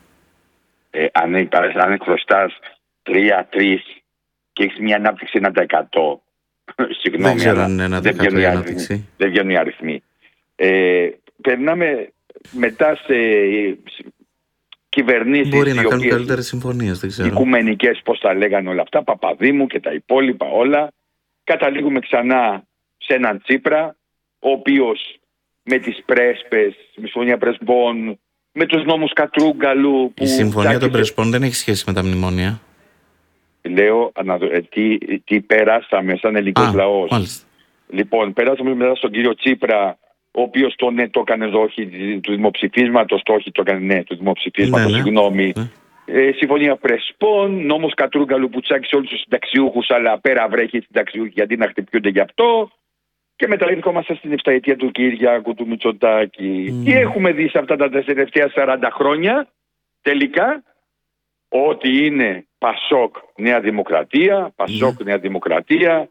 Αν χρωστάς 3 και έχεις μια ανάπτυξη 1%. Συγγνώμη, δεν ξέρω αν είναι 1% η ανάπτυξη. Δεν βγαίνουν οι αριθμοί. Περνάμε μετά σε κυβερνήσεις. Μπορεί να κάνουν καλύτερες συμφωνίες, δεν ξέρω. Οικουμενικές, πώς τα λέγανε όλα αυτά, Παπαδήμου και τα υπόλοιπα όλα. Καταλήγουμε ξανά σε έναν Τσίπρα, ο οποίος με τις πρέσπες, με συμφωνία Πρεσπών, με τους νόμους Κατρούγκαλου. Η συμφωνία των Πρεσπών δεν έχει σχέση με τα μνημόνια. Λέω τι περάσαμε σαν ελληνικός λαός. Μάλιστα. Λοιπόν, περάσαμε μετά στον κύριο Τσίπρα, ο οποίος το έκανε δόχη του δημοψηφίσματος, το έκανε του δημοψηφίσματος, συγγνώμη. Ναι. Συμφωνία Πρεσπών, νόμος Κατρούγκαλου που τσάκησε όλους τους συνταξιούχους, αλλά πέρα βρέχει συνταξιούχοι γιατί να χτυπιούνται γι' αυτό. Και μετά ερχόμαστε στην 7ετία του Κυριάκου, του Μητσοτάκη. Τι έχουμε δει σε αυτά τα τελευταία 40 χρόνια, τελικά, ότι είναι Πασόκ Νέα Δημοκρατία, Πασόκ Νέα Δημοκρατία,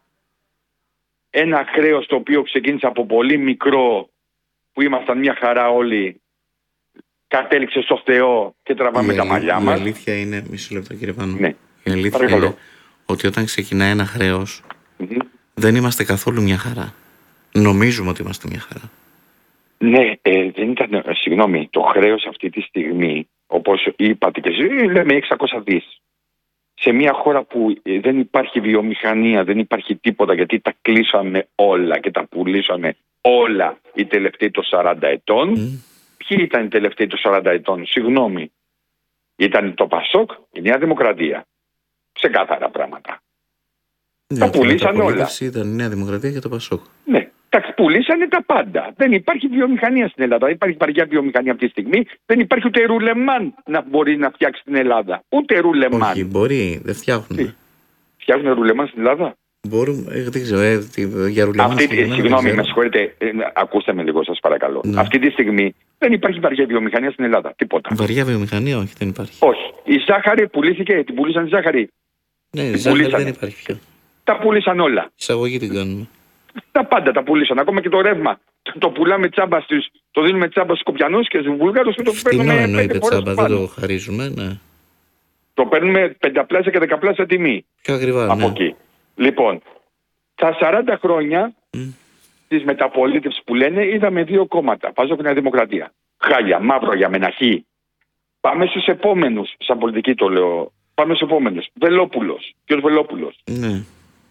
ένα χρέος το οποίο ξεκίνησε από πολύ μικρό, που ήμασταν μια χαρά όλοι, κατέληξε στο Θεό και τραβάμε τα μαλλιά μας. Η αλήθεια είναι, μισό λεπτό κύριε Πάνο, ναι. Η αλήθεια είναι ότι όταν ξεκινάει ένα χρέος, δεν είμαστε καθόλου μια χαρά. Νομίζουμε ότι είμαστε μια χαρά. Ναι, δεν ήταν, συγγνώμη, το χρέος αυτή τη στιγμή, όπως είπατε και εσείς, λέμε 600 δις. Σε μια χώρα που δεν υπάρχει βιομηχανία, δεν υπάρχει τίποτα, γιατί τα κλείσαμε όλα και τα πουλήσαμε όλα οι τελευταίοι των 40 ετών. Ποιοι ήταν οι τελευταίοι των 40 ετών, συγγνώμη. Ήταν το Πασόκ, η Νέα Δημοκρατία. Ξεκάθαρα πράγματα. Ναι, τα πουλήσαν όλα. Ήταν η Νέα Δημοκρατία και το Πασόκ. Ναι. Τα πουλήσανε τα πάντα. Δεν υπάρχει βιομηχανία στην Ελλάδα. Δεν υπάρχει βαριά βιομηχανία αυτή τη στιγμή. Δεν υπάρχει ούτε ρουλεμάν να μπορεί να φτιάξει την Ελλάδα. Ούτε ρουλεμάν. Όχι, μπορεί, δεν φτιάχνουν. Φτιάχνουν ρουλεμάν στην Ελλάδα. Μπορούμε, δεν ξέρω, για ρουλεμάν. Συγγνώμη, με συγχωρείτε, ακούστε με λίγο, σας παρακαλώ. Ναι. Αυτή τη στιγμή δεν υπάρχει βαριά βιομηχανία στην Ελλάδα. Τίποτα. Βαριά βιομηχανία, όχι, δεν υπάρχει. Όχι. Η ζάχαρη πουλήθηκε, την πουλήσαν η ζάχαρη. Ναι, η ζάχαρη δεν υπάρχει πια. Τα πουλήσαν όλα. Εισαγωγή την κάνουμε. Τα πάντα τα πουλήσαν. Ακόμα και το ρεύμα. Το πουλάμε τσάμπα το δίνουμε τσάμπα στους Σκοπιανούς και στους Βούλγαρους και το παίρνουμε. Φτηνό εννοείται τσάμπα, δεν το χαρίζουμε, ναι. Το παίρνουμε 5πλάσια και 10πλάσια τιμή. Πιο ακριβά, από εκεί. Λοιπόν, τα 40 χρόνια της μεταπολίτευσης που λένε, είδαμε 2 κόμματα. Πασόκ και Νέα Δημοκρατία. Χάλια, μαύρο για μεναχή. Πάμε στους επόμενους, σαν πολιτική το λέω. Πάμε στους επόμενους. Βελόπουλος. Ποιος Βελόπουλος? Ναι.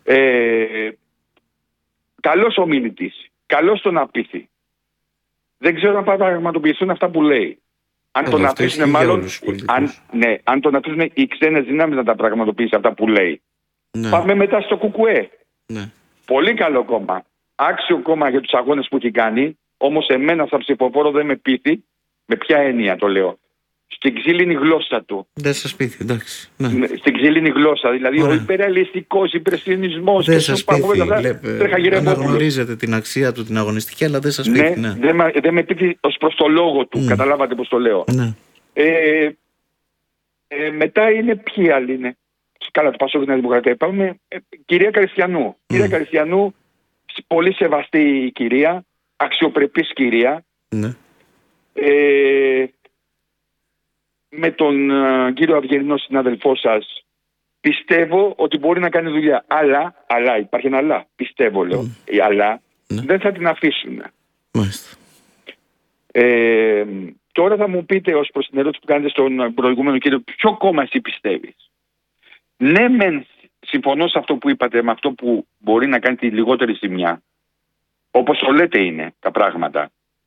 Καλός ομιλητής. Καλός τον απίθει. Δεν ξέρω αν θα πραγματοποιηθούν αυτά που λέει. Αν τον αφήσουν μάλλον. Αν τον αφήσουν οι ξένες δυνάμεις να τα πραγματοποιήσει αυτά που λέει. Ναι. Πάμε μετά στο ΚΚΕ. Ναι. Πολύ καλό κόμμα. Άξιο κόμμα για τους αγώνες που έχει κάνει. Όμως εμένα σαν ψηφοφόρο δεν με πείθει. Με ποια έννοια το λέω? Στην ξύλινη γλώσσα του. Δεν σας πείθει, εντάξει. Ναι. Στην ξύλινη γλώσσα. Δηλαδή ο υπεραλιστικός, υπερσιονισμός. Δεν σας πείθει. Αναγνωρίζετε την αξία του, την αγωνιστική, αλλά δεν σας πείθει. Ναι. Δεν με πείθει ως προς το λόγο του. Καταλάβατε πώς το λέω. Ναι. Μετά είναι ποιοι άλλοι είναι. Καλά, το Πασόκ και Νέα Δημοκρατία. Πάμε. Κυρία Καριστιανού. Κυρία Καριστιανού, πολύ σεβαστή η κυρία. Αξιοπρεπής κυρία. Ναι. Με τον κύριο Αυγερινό συνάδελφό σας πιστεύω ότι μπορεί να κάνει δουλειά. Αλλά υπάρχει ένα αλλά. Πιστεύω, λέω. Αλλά δεν θα την αφήσουν. Μάλιστα. Τώρα θα μου πείτε ως προς την ερώτηση που κάνετε στον προηγούμενο κύριο, ποιο κόμμα εσύ πιστεύεις? Ναι, μεν συμφωνώ σε αυτό που είπατε, με αυτό που μπορεί να κάνει τη λιγότερη ζημιά. Όπως το λέτε είναι τα πράγματα.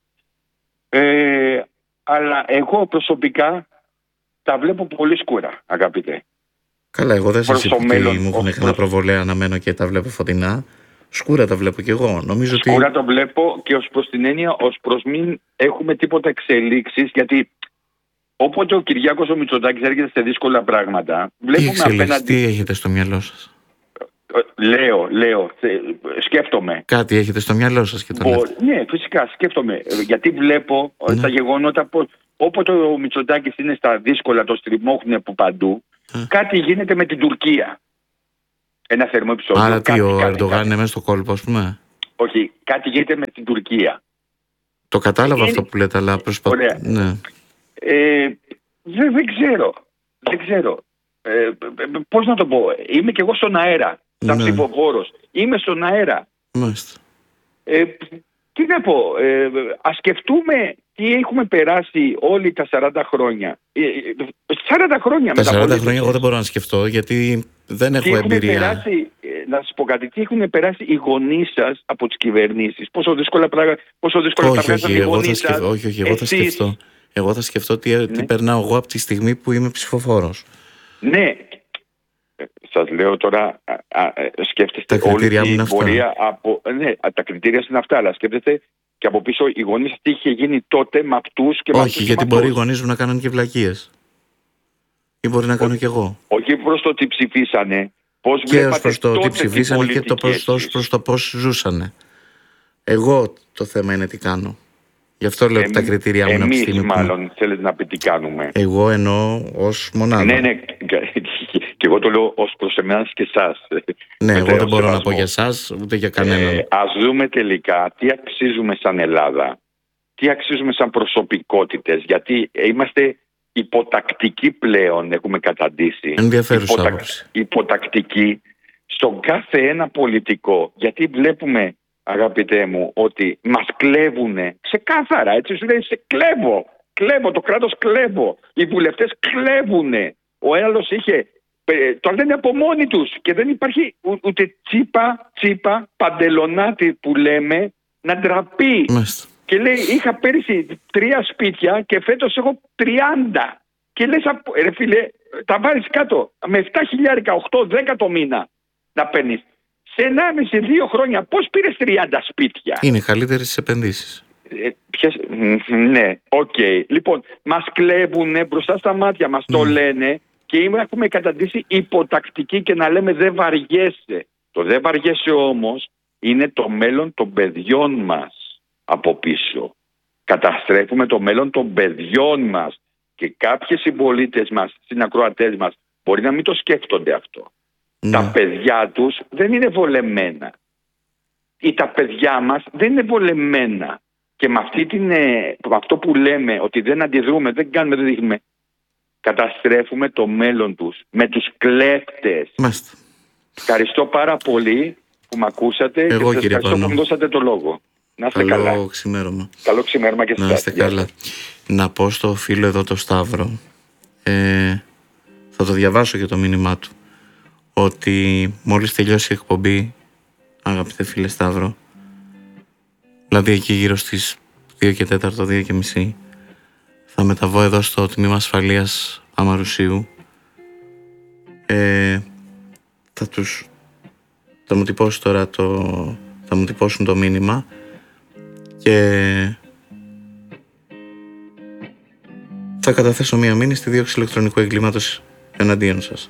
Αλλά εγώ προσωπικά τα βλέπω πολύ σκούρα, αγαπητέ. Καλά, εγώ δεν σας είπα ότι μου έχουν κανένα προβολέα να μένω και τα βλέπω φωτεινά. Σκούρα τα βλέπω κι εγώ. Νομίζω σκούρα το βλέπω και ως προς την έννοια, ως προς μην έχουμε τίποτα εξελίξεις, γιατί όποτε ο Κυριάκος ο Μητσοτάκης έρχεται σε δύσκολα πράγματα, βλέπουμε απέναντι. Τι έχετε στο μυαλό σας? Λέω, σκέφτομαι. Κάτι έχετε στο μυαλό σας και το λέτε. Ναι, φυσικά σκέφτομαι. Γιατί βλέπω τα γεγονότα, όποτε ο Μητσοτάκης είναι στα δύσκολα, το στριμώχνουν από παντού, κάτι γίνεται με την Τουρκία. Ένα θερμό επεισόδιο. Άρα τι, ο Ερντογάν είναι μέσα στο κόλπο, ας πούμε. Όχι, κάτι γίνεται με την Τουρκία. Το κατάλαβα αυτό που λέτε, αλλά προσπαθώ. Ναι. Δεν ξέρω. Πώς να το πω. Είμαι κι εγώ στον αέρα. Σαν ψηφοφόρος. Είμαι στον αέρα. Μάλιστα. Τι να πω. Ας σκεφτούμε τι έχουμε περάσει όλοι τα 40 χρόνια. 40 χρόνια. Τα 40 χρόνια εγώ δεν μπορώ να σκεφτώ, γιατί δεν έχω εμπειρία. Περάσει, να σας πω κάτι. Τι έχουν περάσει οι γονείς σας από τις κυβερνήσεις. Πόσο δύσκολα τα βγάζαν οι γονείς σας. Όχι, εγώ θα σκεφτώ τι περνάω εγώ από τη στιγμή που είμαι ψηφοφόρος. Ναι. Σας λέω τώρα, σκέφτεστε όλη την πορεία από... Ναι, τα κριτήρια είναι αυτά, αλλά σκέφτεστε και από πίσω οι γονείς τι είχε γίνει τότε με αυτούς και με αυτούς. Όχι, γιατί μπορεί οι γονείς μου να κάνουν και βλακίες. Ή μπορεί να κάνω κι εγώ. Όχι προς το τι ψηφίσανε. Πώς και ως προς το τι ψηφίσανε και προς το πώς ζούσανε. Εγώ το θέμα είναι τι κάνω. Γι' αυτό λέω ότι τα κριτήρια μου είναι από τη στιγμή. Μάλλον θέλετε να πει τι κάνουμε. Εγώ εννοώ ως μονάδα. Ναι. Και εγώ το λέω ως προς εμάς και εσάς. Ναι, εγώ δεν μπορώ να πω για εσάς ούτε για κανέναν. Ας δούμε τελικά τι αξίζουμε σαν Ελλάδα. Τι αξίζουμε σαν προσωπικότητες. Γιατί είμαστε υποτακτικοί πλέον, έχουμε καταντήσει. Ενδιαφέρουσα άποψη. Υποτακτικοί στον κάθε ένα πολιτικό. Γιατί βλέπουμε, αγαπητέ μου, ότι μας κλέβουνε ξεκάθαρα. Έτσι σου λέει, σε κλέβω, το κράτος κλέβω. Οι βουλευτές κλέβουνε. Ο άλλος είχε, το λένε από μόνοι τους και δεν υπάρχει ούτε τσίπα, παντελονάτη που λέμε να ντραπεί. Μάλιστα. Και λέει, είχα πέρυσι 3 σπίτια και φέτος έχω 30. Και λες, ρε φίλε, τα βάρεις κάτω με 7.000, 8-10 το μήνα να παίρνεις. Σε 1,5-2 χρόνια πώς πήρες 30 σπίτια? Είναι καλύτερες τις επενδύσεις. Ναι, οκ. Λοιπόν, μας κλέβουνε μπροστά στα μάτια μας, το λένε και έχουμε καταντήσει υποτακτική και να λέμε δεν βαριέσαι. Το δεν βαριέσαι όμως είναι το μέλλον των παιδιών μας από πίσω. Καταστρέφουμε το μέλλον των παιδιών μας και κάποιοι συμπολίτες μας, συνακροατές μας μπορεί να μην το σκέφτονται αυτό. Τα παιδιά τους δεν είναι βολεμένα. Ή τα παιδιά μας δεν είναι βολεμένα. Και με αυτό που λέμε ότι δεν αντιδρούμε, δεν κάνουμε, δεν δείχνουμε, καταστρέφουμε το μέλλον τους με τους κλέφτες. Μάλιστα. Ευχαριστώ πάρα πολύ που με ακούσατε. Εγώ, και σας ευχαριστώ που μου δώσατε το λόγο. Να είστε καλά. Καλό ξημέρωμα. Καλό ξημέρωμα και σας. Να είστε καλά. Να πω στο φίλο εδώ το Σταύρο, θα το διαβάσω για το μήνυμά του, ότι μόλις τελειώσει η εκπομπή, αγαπητέ φίλε Σταύρο, δηλαδή εκεί γύρω στις 2 και 4, 2 και μισή, θα μεταβώ εδώ στο τμήμα ασφαλείας Αμαρουσίου. Θα μου τυπώσει τώρα θα μου τυπώσουν το μήνυμα και θα καταθέσω μία μήνυση στη δίωξη ηλεκτρονικού εγκλήματος εναντίον σας.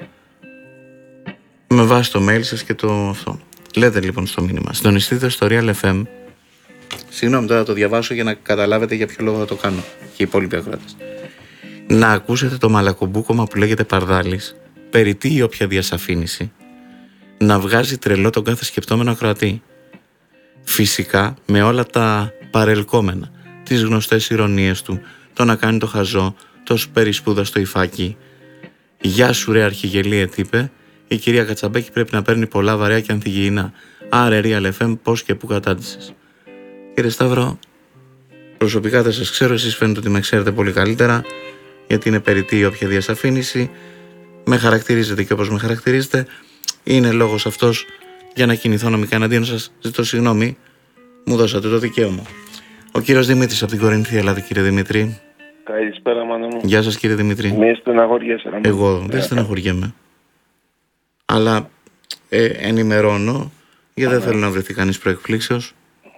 Με βάση το mail σας και το αυτό. Λέτε λοιπόν στο μήνυμα, συντονιστείτε στο Real FM. Συγγνώμη, τώρα το διαβάσω για να καταλάβετε για ποιο λόγο θα το κάνω και οι υπόλοιποι ακροατές. Να ακούσετε το μαλακομπούκομα που λέγεται Παρδάλης, περί τι ή όποια διασαφήνιση, να βγάζει τρελό τον κάθε σκεπτόμενο ακροατή. Φυσικά με όλα τα παρελκόμενα, τις γνωστές ηρωνίες του, το να κάνει το χαζό, το περισπούδα στο υφάκι. Γεια σου ρε αρχιγελίε τύπε, η κυρία Κατσαμπέκη πρέπει να παίρνει πολλά βαρέα και ανθυγιεινά. Άρε Real FM, πώς και πού κατάντησες. Κύριε Σταύρο, προσωπικά δεν σας ξέρω, εσείς φαίνεται ότι με ξέρετε πολύ καλύτερα, γιατί είναι περιττή όποια διασαφήνιση, με χαρακτηρίζετε και όπως με χαρακτηρίζετε, είναι λόγος αυτός για να κινηθώ νομικά εναντίον σας. Ζητώ συγγνώμη, μου δώσατε το δικαίωμα. Ο κύριος Δημήτρης από την Κορινθή, ελάτε κύριε Δημήτρη. Καλησπέρα μάνα μου. Γεια σας κύριε Δημήτρη. Μη στεναχωριέσαι. Εγώ δεν στεναχωριέμαι. Αλλά ενημερώνω, γιατί δεν θέλω να βρεθεί κανείς προεκπλήξεως.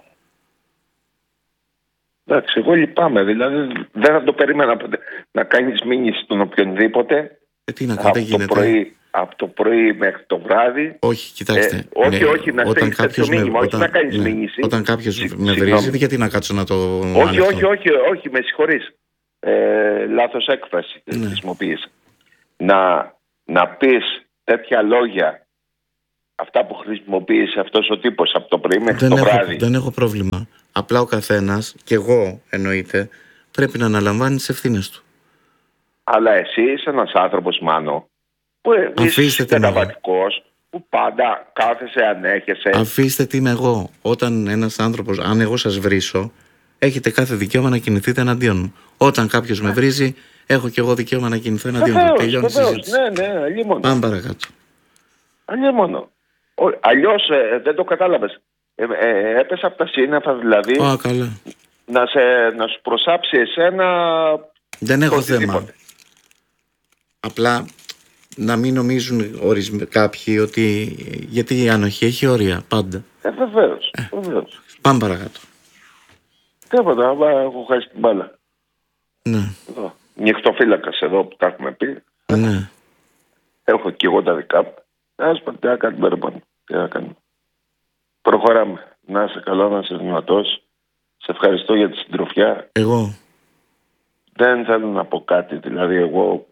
Εντάξει, εγώ λυπάμαι. Δηλαδή δεν θα το περίμενα ποτέ να κάνεις μήνυση στον οποιονδήποτε. Τι να κάνετε, γίνεται. Το πρωί από το πρωί μέχρι το βράδυ. Όχι, κοιτάξτε. Όχι, να στείλεις τέτοιο μήνυμα, όχι να κάνεις μήνυση. Όταν κάποιος με βρίζει, γιατί να κάτσω να το Όχι, με συγχωρείς. Λάθος έκφραση χρησιμοποίησα. Να πεις τέτοια λόγια, αυτά που χρησιμοποίησε αυτός ο τύπος από το πρωί μέχρι το βράδυ. Δεν έχω πρόβλημα. Απλά ο καθένας, και εγώ εννοείται, πρέπει να αναλαμβάνει τις ευθύνες του. Αλλά εσύ είσαι ένας άνθρωπος, Μάνο, που είσαι καταβατικός, που πάντα κάθεσαι, ανέχεσαι. Αφήστε τι είμαι εγώ. Όταν ένας άνθρωπος, αν εγώ σας βρίσω, έχετε κάθε δικαίωμα να κινηθείτε εναντίον μου. Όταν κάποιος με βρίζει, έχω και εγώ δικαίωμα να κινηθώ εναντίον του. Τελειώνει η συζήτηση. Ναι, αλλήμωνο. Πάμε παρακάτω. Αλλήμωνο. Αλλιώς δεν το κατάλαβες. Έπεσε από τα σύννεφα, δηλαδή. Καλά. Να σου προσάψει εσένα. Δεν έχω θέμα. Απλά να μην νομίζουν κάποιοι ότι. Γιατί η ανοχή έχει όρια πάντα. Βεβαίως. Πάμε παρακάτω. Τίποτα, έχω χάσει την μπάλα. Ναι. Νυχτοφύλακας εδώ που τα έχουμε πει. Ναι. Έχω και εγώ τα δικά μου. Ας πω τι να κάνουμε παραπάνω. Τι να κάνουμε. Προχωράμε. Να είσαι καλά, να είσαι δυνατός. Σε ευχαριστώ για τη συντροφιά. Εγώ. Δεν θέλω να πω κάτι. Δηλαδή εγώ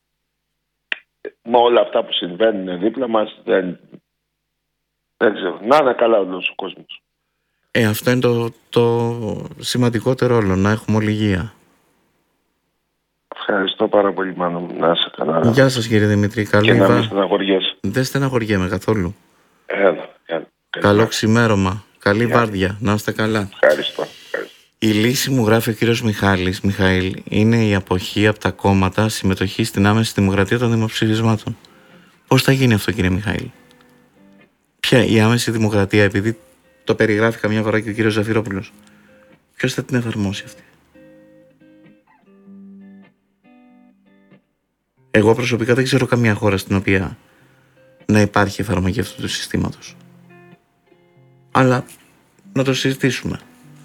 με όλα αυτά που συμβαίνουν δίπλα μας δεν ξέρω. Να είναι καλά όλος ο κόσμος. Αυτό είναι το σημαντικότερο όλο. Να έχουμε όλη υγεία. Ευχαριστώ πάρα πολύ, Μάνο. Να είσαι καλά. Γεια σας, κύριε Δημήτρη. Καλή και να μην στεναχωριέσαι. Δεν στεναχωριέμαι καθόλου. Έλα. Καλό ξημέρωμα. Καλή βάρδια. Να είστε καλά. Ευχαριστώ. Η λύση, μου γράφει ο κύριος Μιχαήλ, είναι η αποχή από τα κόμματα συμμετοχή στην άμεση δημοκρατία των δημοψηφισμάτων. Πώς θα γίνει αυτό, κύριε Μιχαήλ? Ποια η άμεση δημοκρατία, επειδή το περιγράφει καμιά φορά και ο κύριος Ζαφυρόπουλος, ποιος θα την εφαρμόσει αυτή? Εγώ προσωπικά δεν ξέρω καμία χώρα στην οποία να υπάρχει εφαρμογή αυτού του συστήματος. Αλλά να το συζητήσουμε.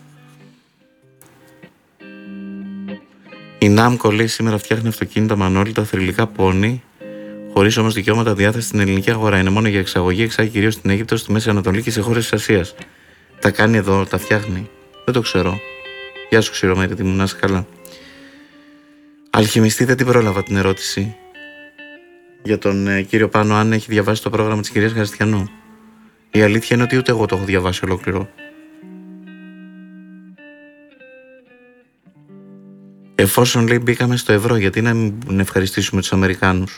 Η Νάμκο, λέει, σήμερα φτιάχνει αυτοκίνητα με ανώλητα θρυλικά πόνι, χωρίς όμως δικαιώματα διάθεση στην ελληνική αγορά. Είναι μόνο για εξαγωγή, εξάγει κυρίως στην Αίγυπτο, στη Μέση Ανατολή και σε χώρες της Ασίας. Τα κάνει εδώ, τα φτιάχνει? Δεν το ξέρω. Γεια σου, Ξηρομέρητη μου, να είσαι καλά. Αλχημιστή, δεν την πρόλαβα την ερώτηση για τον κύριο Πάνο, αν έχει διαβάσει το πρόγραμμα της κυρίας Χαριστιανού. Η αλήθεια είναι ότι ούτε εγώ το έχω διαβάσει ολόκληρο. Εφόσον, λέει, μπήκαμε στο ευρώ, γιατί να μην ευχαριστήσουμε τους Αμερικάνους?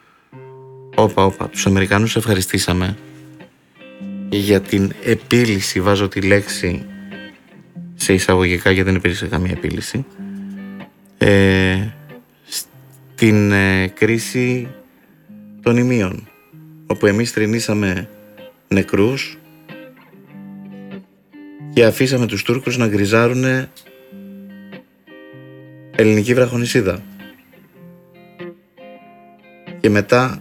Τους Αμερικάνους ευχαριστήσαμε για την επίλυση, βάζω τη λέξη σε εισαγωγικά γιατί δεν υπήρξε καμία επίλυση, στην κρίση των ημείων, όπου εμείς τρινήσαμε νεκρούς και αφήσαμε τους Τούρκους να γκριζάρουνε ελληνική βραχονησίδα. Και μετά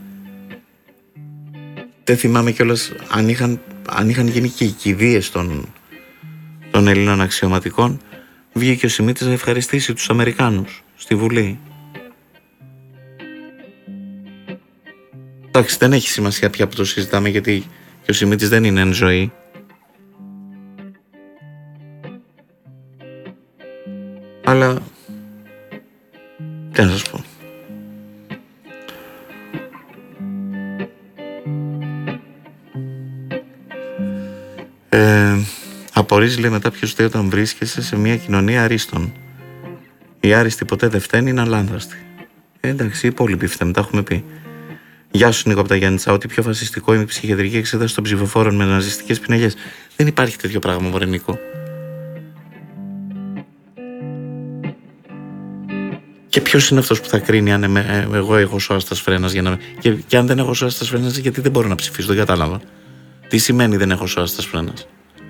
δεν θυμάμαι κιόλας αν είχαν γίνει και οι κηδείες των Ελλήνων αξιωματικών. Βγήκε ο Σιμίτης να ευχαριστήσει τους Αμερικάνους στη Βουλή. Εντάξει, δεν έχει σημασία πια που το συζητάμε, γιατί και ο Σιμίτης δεν είναι εν ζωή. Αλλά τι να σας πω. Απορρίζει, λέει, μετά ποιος φταίει όταν βρίσκεσαι σε μια κοινωνία αρίστων. Οι άριστοι ποτέ δεν φταίνουν, είναι αλάνθαστοι. Εντάξει, οι υπόλοιποι φταίνουν, τα έχουμε πει. Γεια σου, Νίκο από τα Γιάννητσα. Ό,τι πιο φασιστικό είναι η ψυχιατρική εξέταση των ψηφοφόρων με ναζιστικές πινελιές. Δεν υπάρχει τέτοιο πράγμα, μωρέ Νίκο. Και ποιος είναι αυτός που θα κρίνει αν εγώ έχω σώστας φρένας για να... Και αν δεν έχω σώστας φρένας, γιατί δεν μπορώ να ψηφίσω? Δεν κατάλαβα. Τι σημαίνει δεν έχω σώστας φρένας?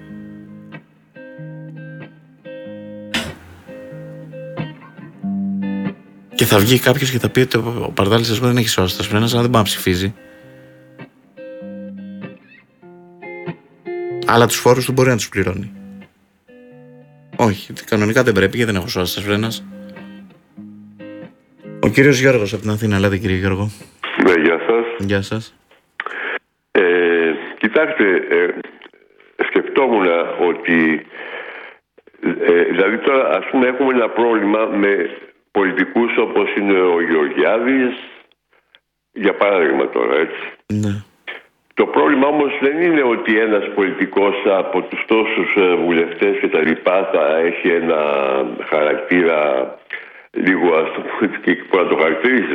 Και θα βγει κάποιος και θα πει ότι ο Παρδάλης, ας πούμε, δεν έχει σώστας φρένας, αλλά δεν μπορεί να ψηφίζει. Αλλά τους φόρους του μπορεί να τους πληρώνει. Όχι, κανονικά δεν πρέπει, γιατί δεν έχω σώστας φρένας. Ο κύριος Γιώργος από την Αθήνα, ελάτε, κύριε Γιώργο. Ναι, γεια σας. Γεια σας. Κοιτάξτε, σκεφτόμουν ότι δηλαδή τώρα ας πούμε έχουμε ένα πρόβλημα με πολιτικούς όπως είναι ο Γεωργιάδης, για παράδειγμα τώρα, έτσι. Ναι. Το πρόβλημα όμως δεν είναι ότι ένας πολιτικός από τους τόσους βουλευτές και τα λοιπά θα έχει ένα χαρακτήρα λίγο, ας το πούμε, και που να το χαρακτηρίζει,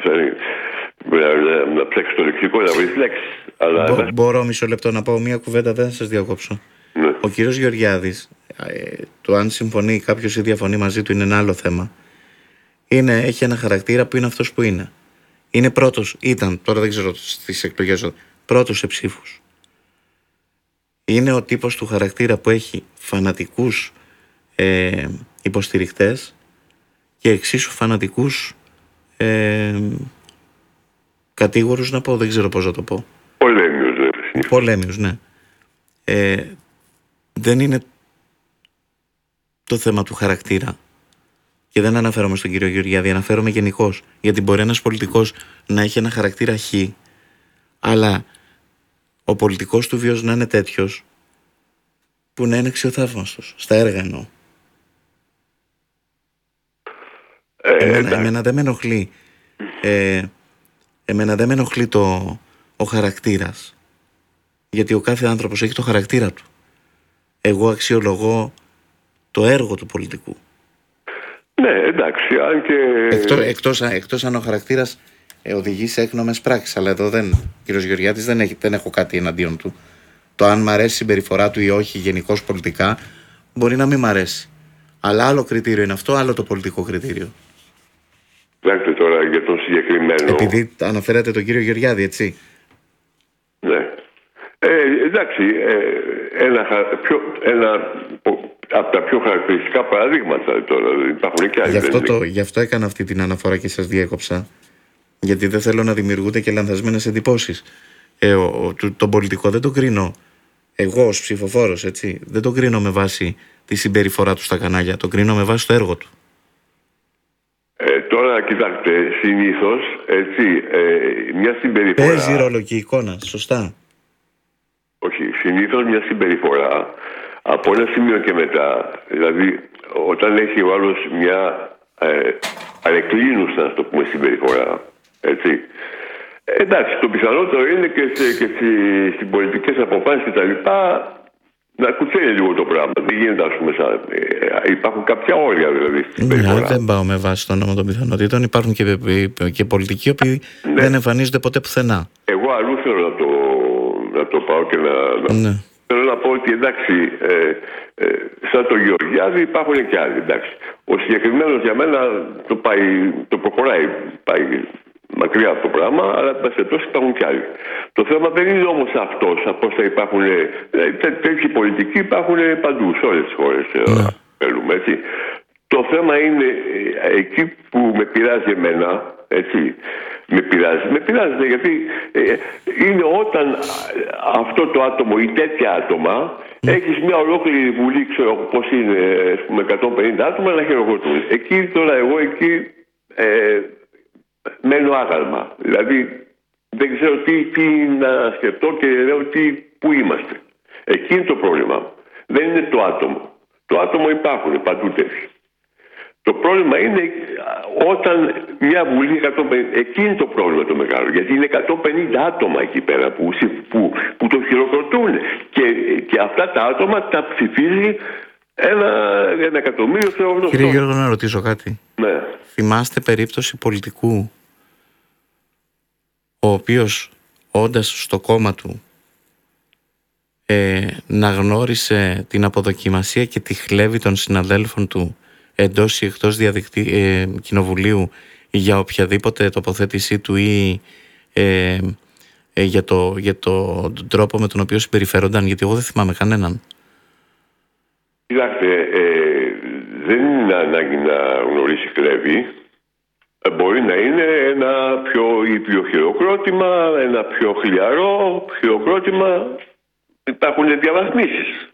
να ψάξει το λεξικό, να βρει λέξεις. Μπορώ μισό λεπτό να πω μία κουβέντα, δεν θα σας διακόψω. Ναι. Ο κύριος Γεωργιάδης, το αν συμφωνεί κάποιος ή διαφωνεί μαζί του είναι ένα άλλο θέμα. Έχει ένα χαρακτήρα που είναι αυτός που είναι. Είναι πρώτος, τώρα δεν ξέρω στις εκλογές, πρώτος σε ψήφους. Είναι ο τύπος του χαρακτήρα που έχει φανατικούς υποστηρικτές και εξίσου φανατικούς κατήγορους, να πω, δεν ξέρω πώς να το πω. Πολέμιους, ναι. Δεν είναι το θέμα του χαρακτήρα. Και δεν αναφέρομαι στον κύριο Γεωργιάδη, αναφέρομαι γενικώς. Γιατί μπορεί ένας πολιτικός να έχει ένα χαρακτήρα χ, αλλά ο πολιτικός του βίος να είναι τέτοιος που να είναι αξιοθαύμαστος. Στα έργα εννοώ. Εμένα δεν με ενοχλεί. Εμένα δεν με ενοχλεί ο χαρακτήρας. Γιατί ο κάθε άνθρωπος έχει το χαρακτήρα του. Εγώ αξιολογώ το έργο του πολιτικού. Ναι, εντάξει, αν και... Εκτός αν ο χαρακτήρας οδηγεί σε έκνομες πράξεις. Αλλά εδώ ο κύριος Γεωργιάδης δεν έχω κάτι εναντίον του. Το αν μ' αρέσει η συμπεριφορά του ή όχι γενικώς πολιτικά μπορεί να μην μ' αρέσει. Αλλά άλλο κριτήριο είναι αυτό, άλλο το πολιτικό κριτήριο. Κοιτάξτε τώρα για τον συγκεκριμένο... Επειδή αναφέρατε τον κύριο Γεωργιάδη, έτσι. Ναι. Εντάξει, ένα από τα πιο χαρακτηριστικά παραδείγματα τώρα, υπάρχουν και άλλοι. Γι' αυτό έκανα αυτή την αναφορά και σας διέκοψα. Γιατί δεν θέλω να δημιουργούνται και λανθασμένες εντυπώσεις. Τον πολιτικό δεν τον κρίνω εγώ ως ψηφοφόρος, έτσι. Δεν τον κρίνω με βάση τη συμπεριφορά του στα κανάλια. Τον κρίνω με βάση το έργο του. Τώρα κοιτάξτε, συνήθως, έτσι, μια συμπεριφορά... Παίζει ρόλο και η εικόνα, σωστά. Όχι, συνήθως μια συμπεριφορά από ένα σημείο και μετά, δηλαδή όταν έχει ο άλλος μια αρεκκλίνουσα, να το πούμε, συμπεριφορά, έτσι. Εντάξει, το πιθανότερο είναι και στις πολιτικές αποφάσεις και τα λοιπά να κουτσέλει λίγο το πράγμα. Δεν γίνεται, ας πούμε, υπάρχουν κάποια όρια δηλαδή στην συμπεριφορά. Ναι, δεν πάω με βάση το νόμο των πιθανότητων. Υπάρχουν και πολιτικοί οποίοι δεν εμφανίζονται ποτέ πουθενά. Εγώ αλλού θέλω να το πάω και ναι. Θέλω να πω ότι εντάξει, σαν τον Γεωργιάδη υπάρχουν και άλλοι. Εντάξει. Ο συγκεκριμένος για μένα το προχωράει, πάει μακριά από το πράγμα, αλλά πασχετός υπάρχουν και άλλοι. Το θέμα δεν είναι όμως αυτός, από θα υπάρχουν, τέτοιοι πολιτικοί υπάρχουν παντού, σε όλες τις χώρες. Θέλουμε, έτσι. Το θέμα είναι εκεί που με πειράζει εμένα, έτσι. Με πειράζει γιατί είναι όταν αυτό το άτομο ή τέτοια άτομα έχεις μια ολόκληρη βουλή, ξέρω πώς είναι, ας πούμε 150 άτομα να χειροκροτούν. Εκεί τώρα εγώ μένω άγαλμα. Δηλαδή δεν ξέρω τι να σκεφτώ και λέω πού είμαστε. Εκεί είναι το πρόβλημα. Δεν είναι το άτομο. Το άτομο υπάρχουν παντού τέτοιοι. Το πρόβλημα είναι όταν μια βουλή 150, εκεί είναι το πρόβλημα το μεγάλο, γιατί είναι 150 άτομα εκεί πέρα που το χειροκροτούν και αυτά τα άτομα τα ψηφίζει ένα εκατομμύριο θεογνωστών. Κύριε Γιώργο, να ρωτήσω κάτι. Ναι. Θυμάστε περίπτωση πολιτικού ο οποίος όντας στο κόμμα του να γνώρισε την αποδοκιμασία και τη χλέβη των συναδέλφων του εντός ή εκτός κοινοβουλίου για οποιαδήποτε τοποθέτησή του ή για το τρόπο με τον οποίο συμπεριφέρονταν, γιατί εγώ δεν θυμάμαι κανέναν. Κοιτάξτε, δεν είναι ανάγκη να γνωρίσει κλέβη. Μπορεί να είναι ένα πιο ήπιο χειροκρότημα, ένα πιο χλιαρό χειροκρότημα. Υπάρχουν διαβαθμίσεις.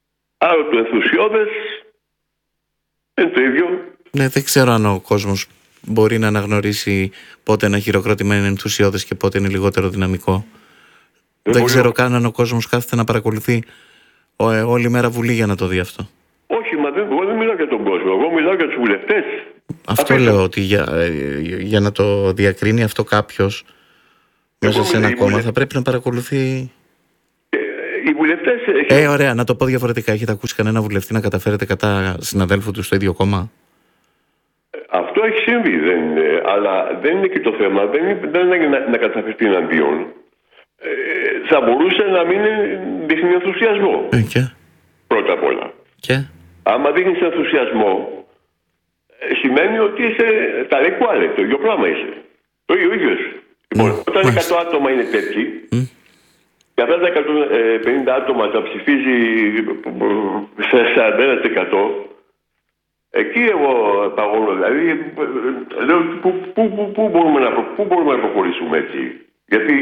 Άρα το ενθουσιώδες είναι το ίδιο. Ναι, δεν ξέρω αν ο κόσμος μπορεί να αναγνωρίσει πότε ένα χειροκρότημα είναι ενθουσιώδες και πότε είναι λιγότερο δυναμικό. Δεν ξέρω καν αν ο κόσμος κάθεται να παρακολουθεί όλη μέρα Βουλή για να το δει αυτό. Όχι, μα εγώ δεν μιλάω για τον κόσμο. Εγώ μιλάω για τους βουλευτές. Αυτό λέω, ότι για να το διακρίνει αυτό κάποιος μέσα σε ένα κόμμα θα πρέπει να παρακολουθεί. Οι βουλευτές. Ωραία, να το πω διαφορετικά. Έχετε ακούσει κανένα βουλευτή να καταφέρεται κατά συναδέλφου του στο ίδιο κόμμα? Αυτό έχει συμβεί, αλλά δεν είναι και το θέμα. Δεν είναι να καταφερθεί εναντίον. Θα μπορούσε να μην δείχνει ενθουσιασμό. Πρώτα απ' όλα. Και άμα δείχνεις ενθουσιασμό, σημαίνει ότι είσαι τα λέει κουάλε, το ίδιο πράγμα είσαι. Το ίδιο. Λοιπόν, όταν 100 άτομα είναι τέτοιοι, και αυτά τα 150 άτομα τα ψηφίζει σε 40%, εκεί εγώ παγώνω. Δηλαδή, λέω πού μπορούμε να προχωρήσουμε έτσι. Γιατί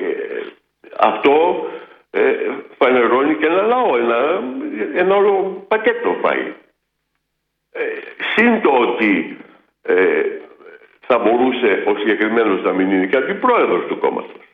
αυτό φανερώνει και ένα λαό, ένα όλο πακέτο πάει. Συν το ότι θα μπορούσε ο συγκεκριμένος να μην είναι και αντιπρόεδρος του κόμματος.